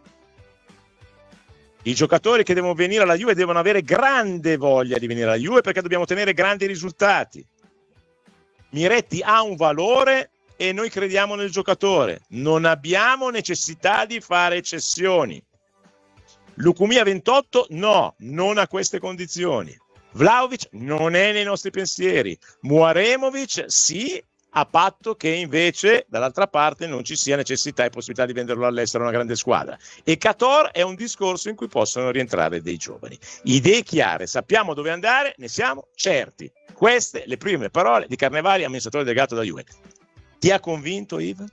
I giocatori che devono venire alla Juve devono avere grande voglia di venire alla Juve, perché dobbiamo ottenere grandi risultati. Miretti ha un valore e noi crediamo nel giocatore. Non abbiamo necessità di fare cessioni. Lukumi ventotto no, non a queste condizioni. Vlahovic non è nei nostri pensieri. Muaremovic sì, a patto che invece dall'altra parte non ci sia necessità e possibilità di venderlo all'estero a una grande squadra. E Cator è un discorso in cui possono rientrare dei giovani. Idee chiare, sappiamo dove andare, ne siamo certi. Queste le prime parole di Carnevali, amministratore delegato da Juve. Ti ha convinto, Yves?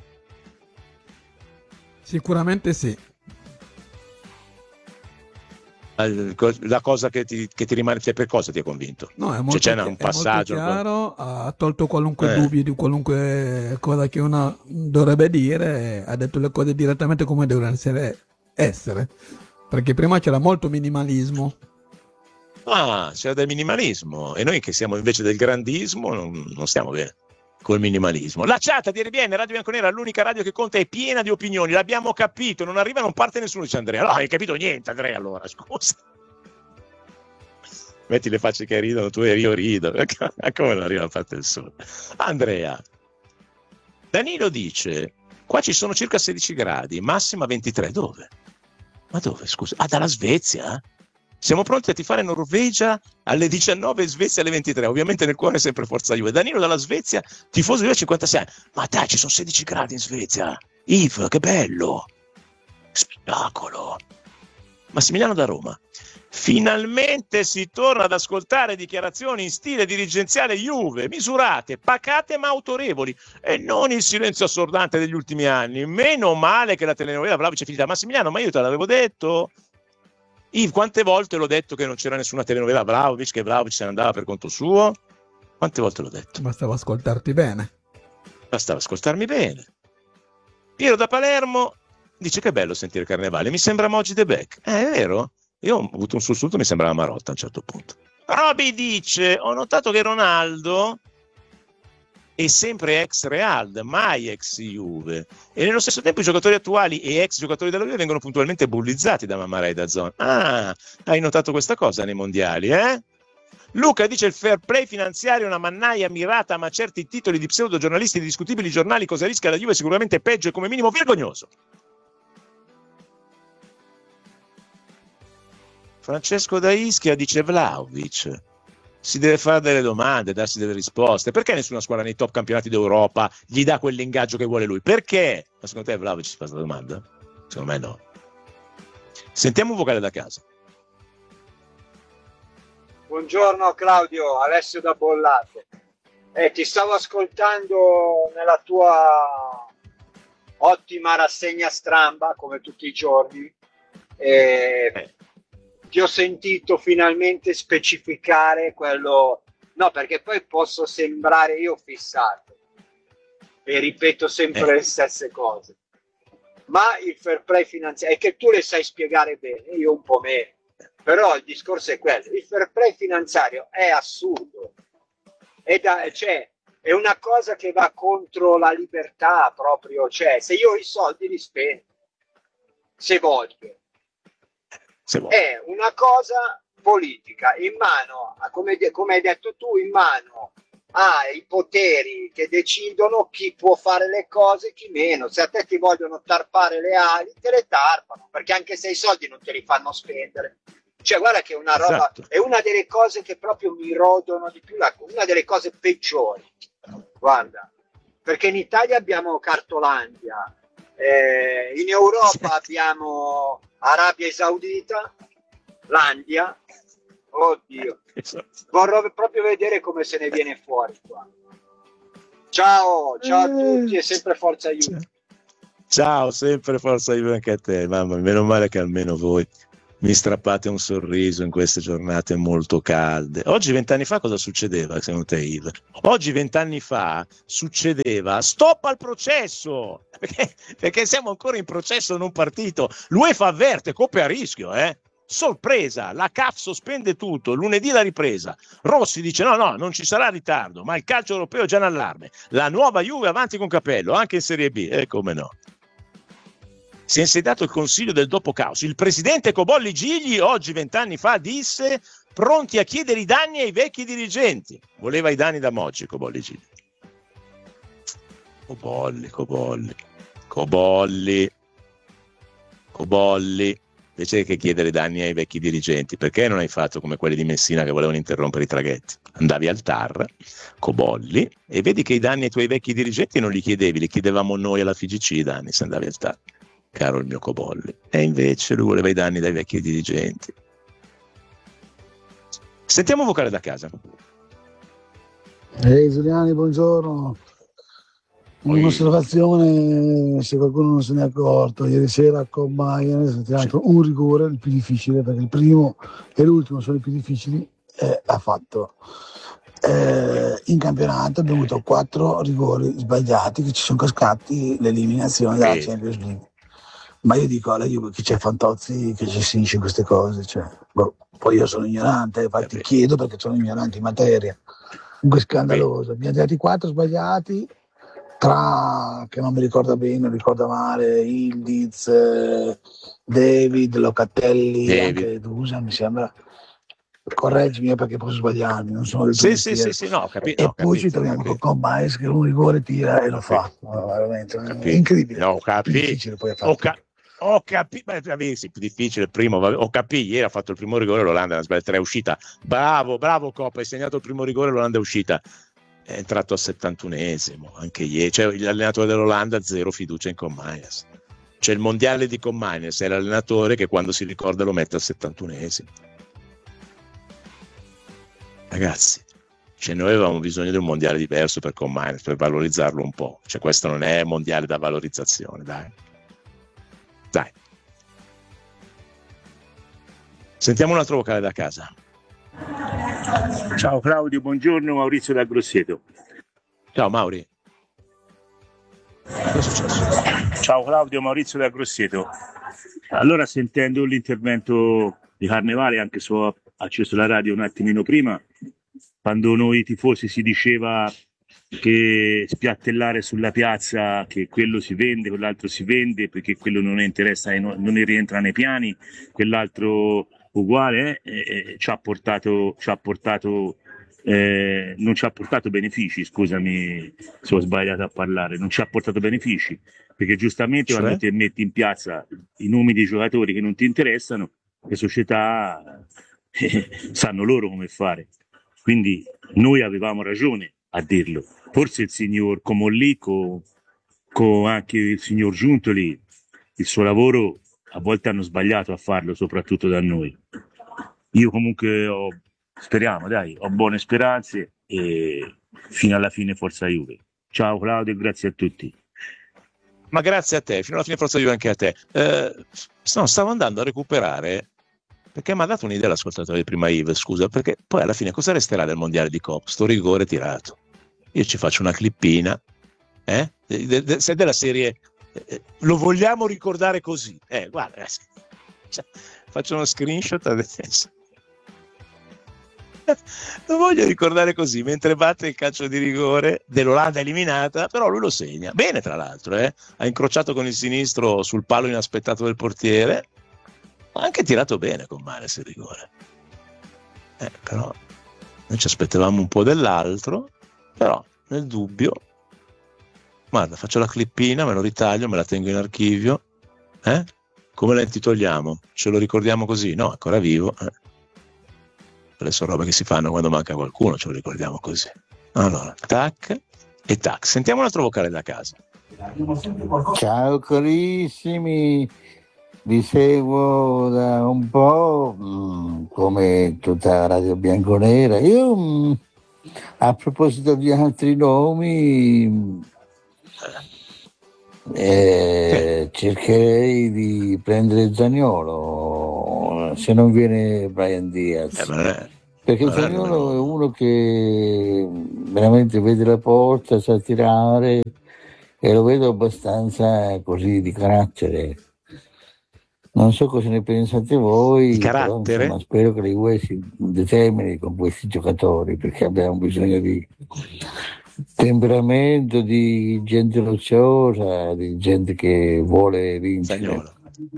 Sicuramente sì. La cosa che ti, che ti rimane, cioè, per cosa ti ha convinto? No, è molto, cioè, c'è un passaggio, è molto chiaro, ha tolto qualunque eh. dubbio di qualunque cosa che uno dovrebbe dire, ha detto le cose direttamente come devono essere, essere. Perché prima c'era molto minimalismo. Ah, c'era del minimalismo, e noi che siamo invece del grandismo non, non stiamo bene col minimalismo. La chat di R B N, Radio Bianconera, l'unica radio che conta, è piena di opinioni, l'abbiamo capito, non arriva, non parte nessuno, dice Andrea. No, hai capito niente, Andrea, allora, scusa. Metti le facce che ridono, tu e io rido. Come non arriva a parte nessuno? Andrea, Danilo dice, qua ci sono circa sedici gradi, massima ventitré, dove? Ma dove, scusa? Ah, dalla Svezia? Siamo pronti a tifare Norvegia alle diciannove e Svezia alle ventitré. Ovviamente nel cuore è sempre Forza Juve. Danilo dalla Svezia, tifoso di Juve, cinquantasei anni. Ma dai, ci sono sedici gradi in Svezia. Yves, che bello. Spettacolo. Massimiliano da Roma. Finalmente si torna ad ascoltare dichiarazioni in stile dirigenziale Juve, misurate, pacate ma autorevoli, e non il silenzio assordante degli ultimi anni. Meno male che la telenovela Vlahovic è finita. Massimiliano, ma io te l'avevo detto. Yves, quante volte l'ho detto che non c'era nessuna telenovela Vlahovic, che Vlahovic se ne andava per conto suo? Quante volte l'ho detto? Bastava ascoltarti bene. Bastava ascoltarmi bene. Piero da Palermo dice che bello sentire Carnevale, mi sembra Moggi De Beck. Eh, è vero? Io ho avuto un sussulto, mi sembrava Marotta a un certo punto. Roby dice, ho notato che Ronaldo è sempre ex Real, mai ex Juve, e nello stesso tempo i giocatori attuali e ex giocatori della Juve vengono puntualmente bullizzati da Mammarà e da Zon. Ah, hai notato questa cosa nei mondiali, eh? Luca dice il fair play finanziario è una mannaia mirata, ma certi titoli di pseudo giornalisti di discutibili giornali, cosa rischia la Juve, sicuramente peggio e come minimo vergognoso. Francesco da Ischia dice Vlahovic si deve fare delle domande, darsi delle risposte. Perché nessuna squadra nei top campionati d'Europa gli dà quell'ingaggio che vuole lui? Perché? Ma secondo te Vlahovic si fa questa domanda? Secondo me no. Sentiamo un vocale da casa. Buongiorno Claudio, Alessio da Bollate. Eh, ti stavo ascoltando nella tua ottima rassegna stramba, come tutti i giorni. Eh, Eh. Ti ho sentito finalmente specificare quello, no, perché poi posso sembrare io fissato e ripeto sempre eh. le stesse cose, ma il fair play finanziario è che tu le sai spiegare bene, io un po' meno, però il discorso è quello, il fair play finanziario è assurdo, è, da, cioè, è una cosa che va contro la libertà proprio, cioè se io ho i soldi li spendo, se voglio. È una cosa politica in mano, come, come hai detto tu, in mano ai poteri che decidono chi può fare le cose e chi meno. Se a te ti vogliono tarpare le ali, te le tarpano, perché anche se i soldi non te li fanno spendere. Cioè guarda che è una roba, esatto. È una delle cose che proprio mi rodono di più, la, una delle cose peggiori. Guarda, perché in Italia abbiamo Cartolandia, eh, in Europa abbiamo Arabia Saudita, Landia, oddio, vorrò proprio vedere come se ne viene fuori qua. Ciao, ciao a tutti e sempre forza Juve. Ciao, sempre forza Juve anche a te, mamma, meno male che almeno voi Mi strappate un sorriso in queste giornate molto calde. Oggi vent'anni fa cosa succedeva secondo te, Yves? Oggi vent'anni fa succedeva stop al processo, perché, perché siamo ancora in processo non partito. L'UEFA avverte, coppe a rischio, eh? Sorpresa, la C A F sospende tutto, lunedì la ripresa. Rossi dice no, no, non ci sarà ritardo, ma il calcio europeo è già in allarme. La nuova Juve avanti con capello, anche in Serie B, e eh, come no. Si è insediato il consiglio del dopo caos. Il presidente Cobolli Gigli oggi vent'anni fa disse pronti a chiedere i danni ai vecchi dirigenti. Voleva i danni da Moggi Cobolli Gigli. Cobolli, Cobolli, Cobolli, Cobolli. Invece che chiedere danni ai vecchi dirigenti, perché non hai fatto come quelli di Messina che volevano interrompere i traghetti? Andavi al T A R, Cobolli, e vedi che i danni ai tuoi vecchi dirigenti non li chiedevi, li chiedevamo noi alla F I G C i danni se andavi al T A R. Caro il mio Cobolli, e invece lui voleva i danni dai vecchi dirigenti. Sentiamo vocale da casa. Ehi Giuliani, buongiorno. Un'osservazione, se qualcuno non se ne è accorto, ieri sera con Bayern è stato un rigore, il più difficile, perché il primo e l'ultimo sono i più difficili, eh, ha fatto. Eh, in campionato abbiamo avuto quattro rigori sbagliati che ci sono cascati l'eliminazione dalla Champions League. Ma io dico alla Juve che c'è Fantozzi che gestisce queste cose, cioè, boh, poi io sono ignorante, infatti chiedo perché sono ignorante in materia. Comunque scandaloso, abbiamo dati quattro sbagliati tra, che non mi ricorda bene, non ricorda male, Ildiz, eh, David, Locatelli, David. Anche Dusa mi sembra. Correggimi perché posso sbagliarmi, non sono del sì, sì, sì, sì, no, capi- e no, poi capito, ci troviamo con, con Baez che un rigore tira e lo fa, no, veramente è incredibile. No, capi- difficile poi ho, ca- ho capito, sì, più difficile il primo, ho capito, ieri ha fatto il primo rigore, l'Olanda ha sbagliato, è uscita, bravo, bravo Coppa, hai segnato il primo rigore, l'Olanda è uscita, è entrato al settantunesimo, anche ieri, cioè l'allenatore dell'Olanda zero fiducia in Commaias, c'è il mondiale di Commaias, è l'allenatore che quando si ricorda lo mette al settantunesimo. Ragazzi, cioè noi avevamo bisogno di un mondiale diverso per Commaias, per valorizzarlo un po', cioè questo non è mondiale da valorizzazione, dai. Dai. Sentiamo un altro vocale da casa. Ciao Claudio, buongiorno, Maurizio da Grosseto. Ciao Mauri. Cosa è successo? Ciao Claudio, Maurizio da Grosseto. Allora, sentendo l'intervento di Carnevale, anche se ho acceso la radio un attimino prima, quando noi tifosi si diceva che spiattellare sulla piazza, che quello si vende, quell'altro si vende, perché quello non interessa, non ne rientra nei piani, quell'altro uguale, eh, eh, ci ha portato, ci ha portato eh, non ci ha portato benefici, scusami se ho sbagliato a parlare, non ci ha portato benefici, perché giustamente cioè? quando ti metti in piazza i nomi dei giocatori che non ti interessano, le società eh, sanno loro come fare. Quindi noi avevamo ragione a dirlo. Forse il signor Comolli, con co anche il signor Giuntoli, il suo lavoro a volte hanno sbagliato a farlo, soprattutto da noi. Io comunque ho, speriamo, dai, ho buone speranze e fino alla fine forza Juve. Ciao Claudio e grazie a tutti. Ma grazie a te, fino alla fine forza Juve anche a te. Eh, no, stavo andando a recuperare, perché mi ha dato un'idea l'ascoltatore di prima Yves, scusa, perché poi alla fine cosa resterà del mondiale di Coppa? Sto rigore tirato. Io ci faccio una clippina, eh? De, de, de, se della serie eh, lo vogliamo ricordare così. Eh, guarda, cioè, faccio uno screenshot adesso. Lo voglio ricordare così, mentre batte il calcio di rigore dell'Olanda eliminata, però lui lo segna. Bene, tra l'altro, eh? Ha incrociato con il sinistro sul palo inaspettato del portiere. Ha anche tirato bene con Mares il rigore. Eh, però noi ci aspettavamo un po' dell'altro, però nel dubbio, guarda, faccio la clippina, me lo ritaglio, me la tengo in archivio. Eh? Come la intitoliamo? Ce lo ricordiamo così? No, è ancora vivo. Eh? Quelle sono robe che si fanno quando manca qualcuno, ce lo ricordiamo così. Allora, tac e tac. Sentiamo un altro vocale da casa. Ciao carissimi, vi seguo da un po', mh, come tutta la Radio Bianconera. Io, mh, a proposito di altri nomi, eh, cercherei di prendere Zaniolo. eh, se non viene Brian Diaz. Eh, ma è, Perché ma Zaniolo è uno che veramente vede la porta, sa tirare, e lo vedo abbastanza così di carattere. Non so cosa ne pensate voi, di però carattere? insomma, spero che la Juve si determini con questi giocatori, perché abbiamo bisogno di temperamento, di gente rocciosa, di gente che vuole vincere. Zaniolo.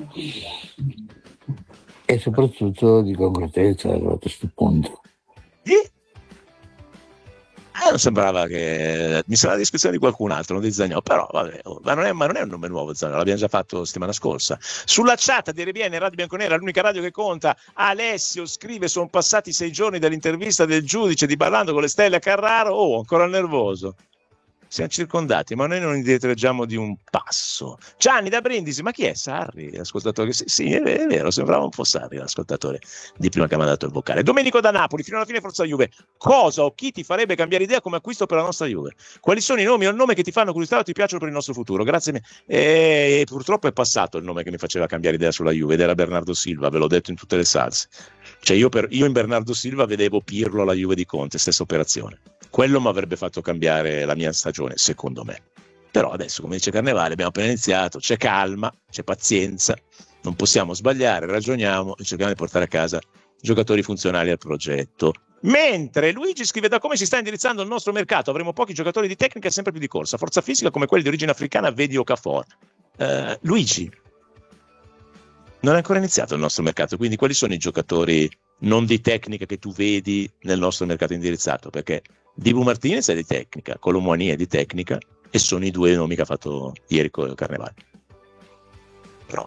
E soprattutto di concretezza a questo punto. Eh? Eh, non sembrava che mi sembrava la descrizione di qualcun altro, non di Zaniolo, però vabbè, ma non è, ma non è un nome nuovo Zaniolo, l'abbiamo già fatto settimana scorsa. Sulla chat di R B N Radio Bianconera, l'unica radio che conta, Alessio scrive: sono passati sei giorni dall'intervista del giudice di Ballando con le stelle a Carraro. Oh, ancora nervoso. Siamo circondati, ma noi non indietreggiamo di un passo. Gianni da Brindisi, ma chi è Sarri? Ascoltatore? Sì, sì, è vero, sembrava un po' Sarri l'ascoltatore di prima che mi ha mandato il vocale. Domenico da Napoli, fino alla fine forza Juve. Cosa o chi ti farebbe cambiare idea come acquisto per la nostra Juve? Quali sono i nomi o il nome che ti fanno curiosità o ti piacciono per il nostro futuro? Grazie. E purtroppo è passato il nome che mi faceva cambiare idea sulla Juve ed era Bernardo Silva, ve l'ho detto in tutte le salse. Cioè io, per, io in Bernardo Silva vedevo Pirlo alla Juve di Conte, stessa operazione. Quello mi avrebbe fatto cambiare la mia stagione, secondo me. Però adesso, come dice Carnevale, abbiamo appena iniziato, c'è calma, c'è pazienza, non possiamo sbagliare, ragioniamo e cerchiamo di portare a casa giocatori funzionali al progetto. Mentre Luigi scrive: da come si sta indirizzando il nostro mercato avremo pochi giocatori di tecnica e sempre più di corsa, forza fisica come quelli di origine africana, vedi Okafor. Uh, Luigi, non è ancora iniziato il nostro mercato, quindi quali sono i giocatori non di tecnica che tu vedi nel nostro mercato indirizzato? Perché Dibu Martinez è di tecnica, Colomouani è di tecnica e sono i due nomi che ha fatto ieri con Carnevale. Però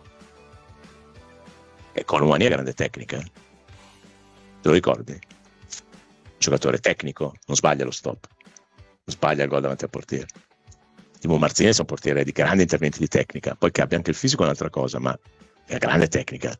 e Colomouani è grande tecnica, te lo ricordi? Giocatore tecnico, non sbaglia lo stop, non sbaglia il gol davanti al portiere. Dibu Martinez è un portiere di grandi interventi di tecnica, poi che abbia anche il fisico è un'altra cosa, ma è grande tecnica.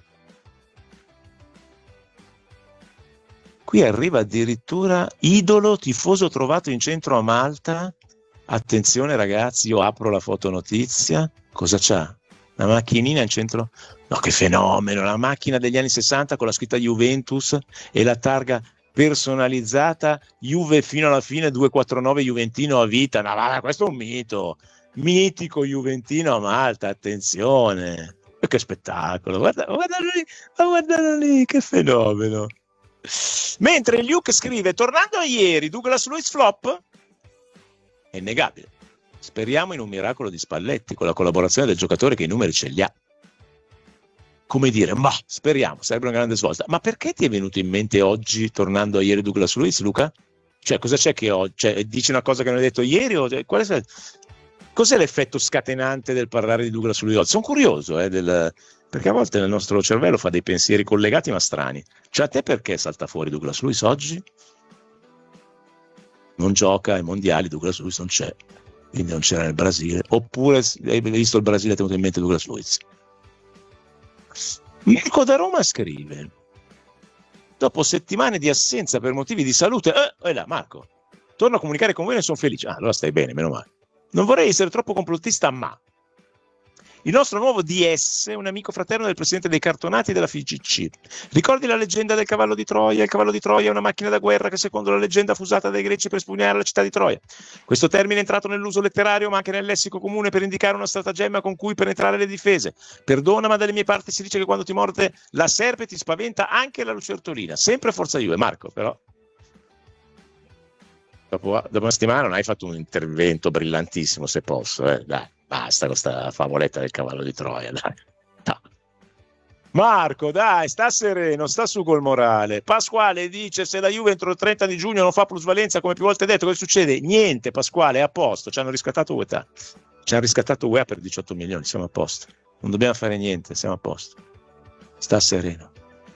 Qui arriva addirittura idolo tifoso trovato in centro a Malta. Attenzione ragazzi, io apro la fotonotizia. Cosa c'ha? Una macchinina in centro? No, che fenomeno! La macchina degli anni sessanta con la scritta Juventus e la targa personalizzata Juve fino alla fine, duecentoquarantanove Juventino a vita. No, ma questo è un mito. Mitico Juventino a Malta, attenzione! E che spettacolo! Guarda, guardalo lì, guardalo lì, che fenomeno! Mentre Luke scrive: tornando a ieri, Douglas Luiz flop? È innegabile. Speriamo in un miracolo di Spalletti con la collaborazione del giocatore che i numeri ce li ha. Come dire, ma speriamo, sarebbe una grande svolta. Ma perché ti è venuto in mente oggi, tornando a ieri, Douglas Luiz, Luca? Cioè, cosa c'è che oggi? Cioè, dici una cosa che non hai detto ieri? O qual è... Cos'è l'effetto scatenante del parlare di Douglas Luiz? Sono curioso, eh, del... perché a volte nel nostro cervello fa dei pensieri collegati ma strani. Cioè, a te perché salta fuori Douglas Luiz oggi? Non gioca ai mondiali, Douglas Luiz non c'è, quindi non c'era nel Brasile. Oppure hai visto il Brasile e hai tenuto in mente Douglas Luiz? Mirko da Roma scrive: dopo settimane di assenza per motivi di salute, eh, eh là, Marco, torno a comunicare con voi e sono felice. Ah, allora stai bene, meno male. Non vorrei essere troppo complottista, ma il nostro nuovo D S è un amico fraterno del presidente dei cartonati della F G C. Ricordi la leggenda del cavallo di Troia? Il cavallo di Troia è una macchina da guerra che secondo la leggenda fu usata dai greci per espugnare la città di Troia. Questo termine è entrato nell'uso letterario ma anche nel lessico comune per indicare una stratagemma con cui penetrare le difese. Perdona, ma dalle mie parti si dice che quando ti morde la serpe ti spaventa anche la lucertolina. Sempre forza Juve. Marco, però dopo, dopo una settimana non hai fatto un intervento brillantissimo, se posso, eh? Dai. Basta con sta favoletta del cavallo di Troia, dai. No. Marco, dai, sta sereno, sta su col morale. Pasquale dice: se la Juve entro il trenta di giugno non fa plusvalenza, come più volte detto, cosa succede? Niente, Pasquale, è a posto. Ci hanno riscattato U E T A. Ci hanno riscattato U E A per diciotto milioni, siamo a posto. Non dobbiamo fare niente, siamo a posto. Sta sereno.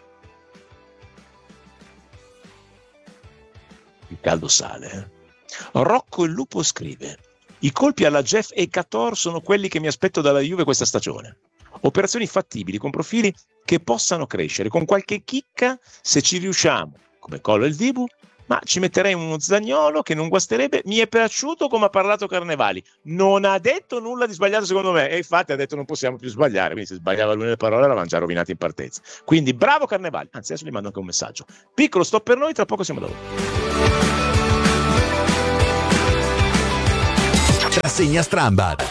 Il caldo sale, eh? Rocco il Lupo scrive: i colpi alla Jeff e Cator sono quelli che mi aspetto dalla Juve questa stagione. Operazioni fattibili con profili che possano crescere, con qualche chicca se ci riusciamo, come Collo e il Dibu, ma ci metterei uno Zaniolo che non guasterebbe. Mi è piaciuto come ha parlato Carnevali, non ha detto nulla di sbagliato secondo me, e infatti ha detto non possiamo più sbagliare, quindi se sbagliava lui le parole l'avevano già rovinati in partenza. Quindi bravo Carnevali, anzi adesso gli mando anche un messaggio. Piccolo stop per noi, tra poco siamo da voi. Rassegna Strambad.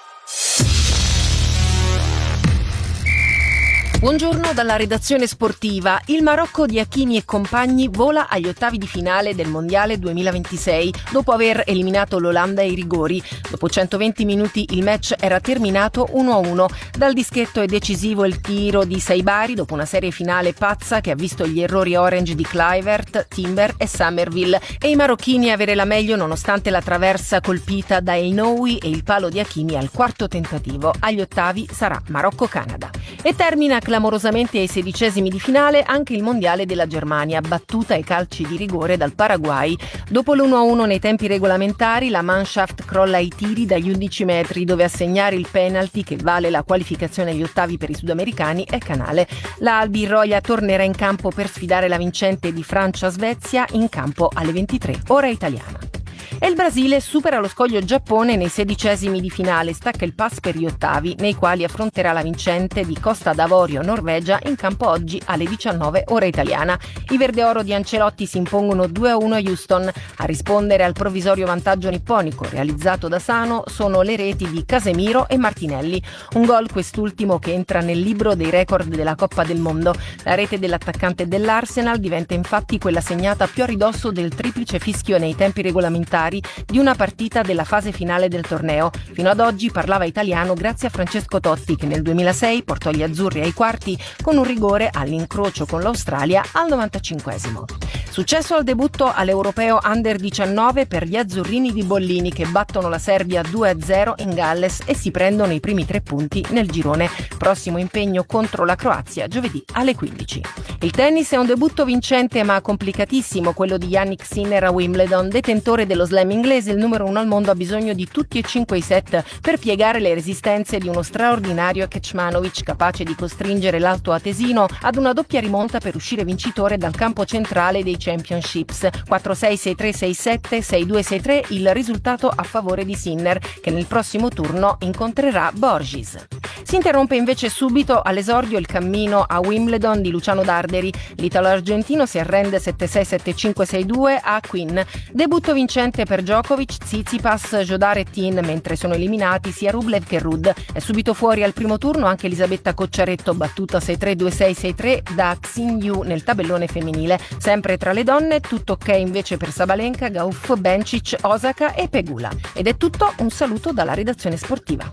Buongiorno dalla redazione sportiva. Il Marocco di Hakimi e compagni vola agli ottavi di finale del Mondiale duemilaventisei dopo aver eliminato l'Olanda ai rigori. Dopo centoventi minuti il match era terminato uno a uno. Dal dischetto è decisivo il tiro di Saibari dopo una serie finale pazza che ha visto gli errori orange di Kluivert, Timber e Summerville e i marocchini avere la meglio nonostante la traversa colpita da Einoui e il palo di Hakimi al quarto tentativo. Agli ottavi sarà Marocco-Canada. E termina clamorosamente ai sedicesimi di finale anche il mondiale della Germania, battuta ai calci di rigore dal Paraguay. Dopo l'uno a uno nei tempi regolamentari, la Mannschaft crolla ai tiri dagli undici metri, dove a segnare il penalty che vale la qualificazione agli ottavi per i sudamericani è Canale. La Albirroia tornerà in campo per sfidare la vincente di Francia-Svezia in campo alle ventitré, ora italiana. E il Brasile supera lo scoglio Giappone nei sedicesimi di finale, stacca il pass per gli ottavi, nei quali affronterà la vincente di Costa d'Avorio Norvegia in campo oggi alle diciannove ora italiana. I verde oro di Ancelotti si impongono due a uno a Houston. A rispondere al provvisorio vantaggio nipponico realizzato da Sano sono le reti di Casemiro e Martinelli. Un gol quest'ultimo che entra nel libro dei record della Coppa del Mondo. La rete dell'attaccante dell'Arsenal diventa infatti quella segnata più a ridosso del triplice fischio nei tempi regolamentari di una partita della fase finale del torneo. Fino ad oggi parlava italiano grazie a Francesco Totti, che nel duemilasei portò gli azzurri ai quarti con un rigore all'incrocio con l'Australia al novantacinquesimo. Successo al debutto all'Europeo Under diciannove per gli azzurrini di Bollini, che battono la Serbia due a zero in Galles e si prendono i primi tre punti nel girone. Prossimo impegno contro la Croazia giovedì alle quindici. Il tennis è un debutto vincente ma complicatissimo, quello di Jannik Sinner a Wimbledon. Detentore dello slam inglese, il numero uno al mondo ha bisogno di tutti e cinque i set per piegare le resistenze di uno straordinario Kecmanovic, capace di costringere l'alto atesino ad una doppia rimonta per uscire vincitore dal campo centrale dei Championships. quattro sei, sei tre, sei sette, sei due, sei tre il risultato a favore di Sinner, che nel prossimo turno incontrerà Borges. Si interrompe invece subito all'esordio il cammino a Wimbledon di Luciano Darderi. L'italo-argentino si arrende sette sei, sette cinque, sei due a Quinn. Debutto vincente per Djokovic, Tsitsipas, Jodar e Tin, mentre sono eliminati sia Rublev che Rudd. È subito fuori al primo turno anche Elisabetta Cocciaretto, battuta sei tre, due sei, sei tre da Xin Yu nel tabellone femminile. Sempre tra le donne, tutto ok invece per Sabalenka, Gauff, Bencic, Osaka e Pegula. Ed è tutto, un saluto dalla redazione sportiva.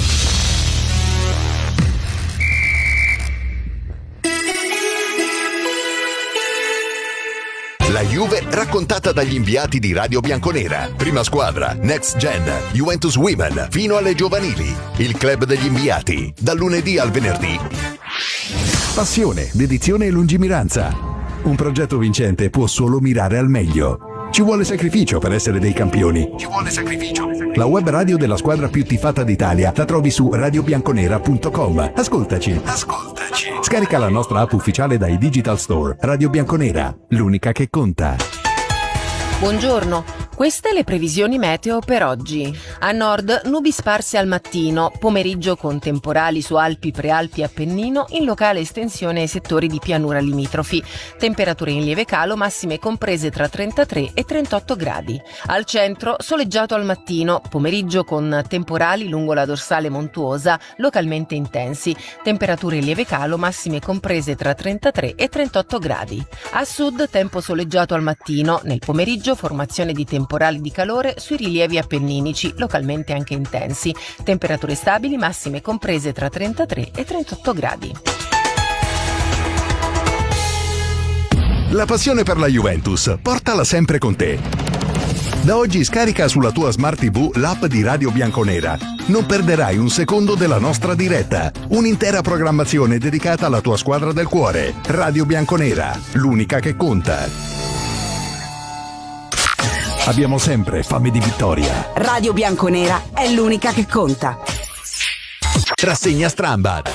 La Juve raccontata dagli inviati di Radio Bianconera. Prima squadra, Next Gen, Juventus Women, fino alle giovanili. Il club degli inviati, dal lunedì al venerdì. Passione, dedizione e lungimiranza. Un progetto vincente può solo mirare al meglio. Ci vuole sacrificio per essere dei campioni. Ci vuole sacrificio. La web radio della squadra più tifata d'Italia la trovi su radio bianconera punto com. Ascoltaci. Ascoltaci. Scarica la nostra app ufficiale dai Digital Store. Radio Bianconera, l'unica che conta. Buongiorno. Queste le previsioni meteo per oggi. A nord nubi sparse al mattino, pomeriggio con temporali su Alpi, Prealpi e Appennino, in locale estensione ai settori di pianura limitrofi. Temperature in lieve calo, massime comprese tra trentatré e trentotto gradi. Al centro soleggiato al mattino, pomeriggio con temporali lungo la dorsale montuosa, localmente intensi. Temperature in lieve calo, massime comprese tra trentatré e trentotto gradi. A sud tempo soleggiato al mattino, nel pomeriggio formazione di temporali temporali di calore sui rilievi appenninici, localmente anche intensi. Temperature stabili, massime comprese tra trentatré e trentotto gradi. La passione per la Juventus, portala sempre con te. Da oggi scarica sulla tua Smart tivù l'app di Radio Bianconera. Non perderai un secondo della nostra diretta. Un'intera programmazione dedicata alla tua squadra del cuore. Radio Bianconera, l'unica che conta. Abbiamo sempre fame di vittoria. Radio Bianconera è l'unica che conta. Rassegna Strambad.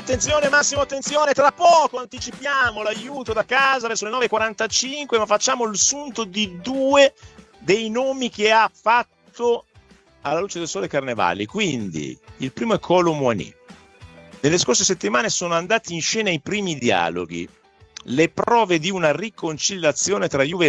Attenzione Massimo, attenzione, tra poco anticipiamo l'aiuto da casa verso le nove e quarantacinque, ma facciamo il sunto di due dei nomi che ha fatto alla luce del sole Carnevali. Quindi il primo è Kolo Muani. Nelle scorse settimane sono andati in scena i primi dialoghi, le prove di una riconciliazione tra Juve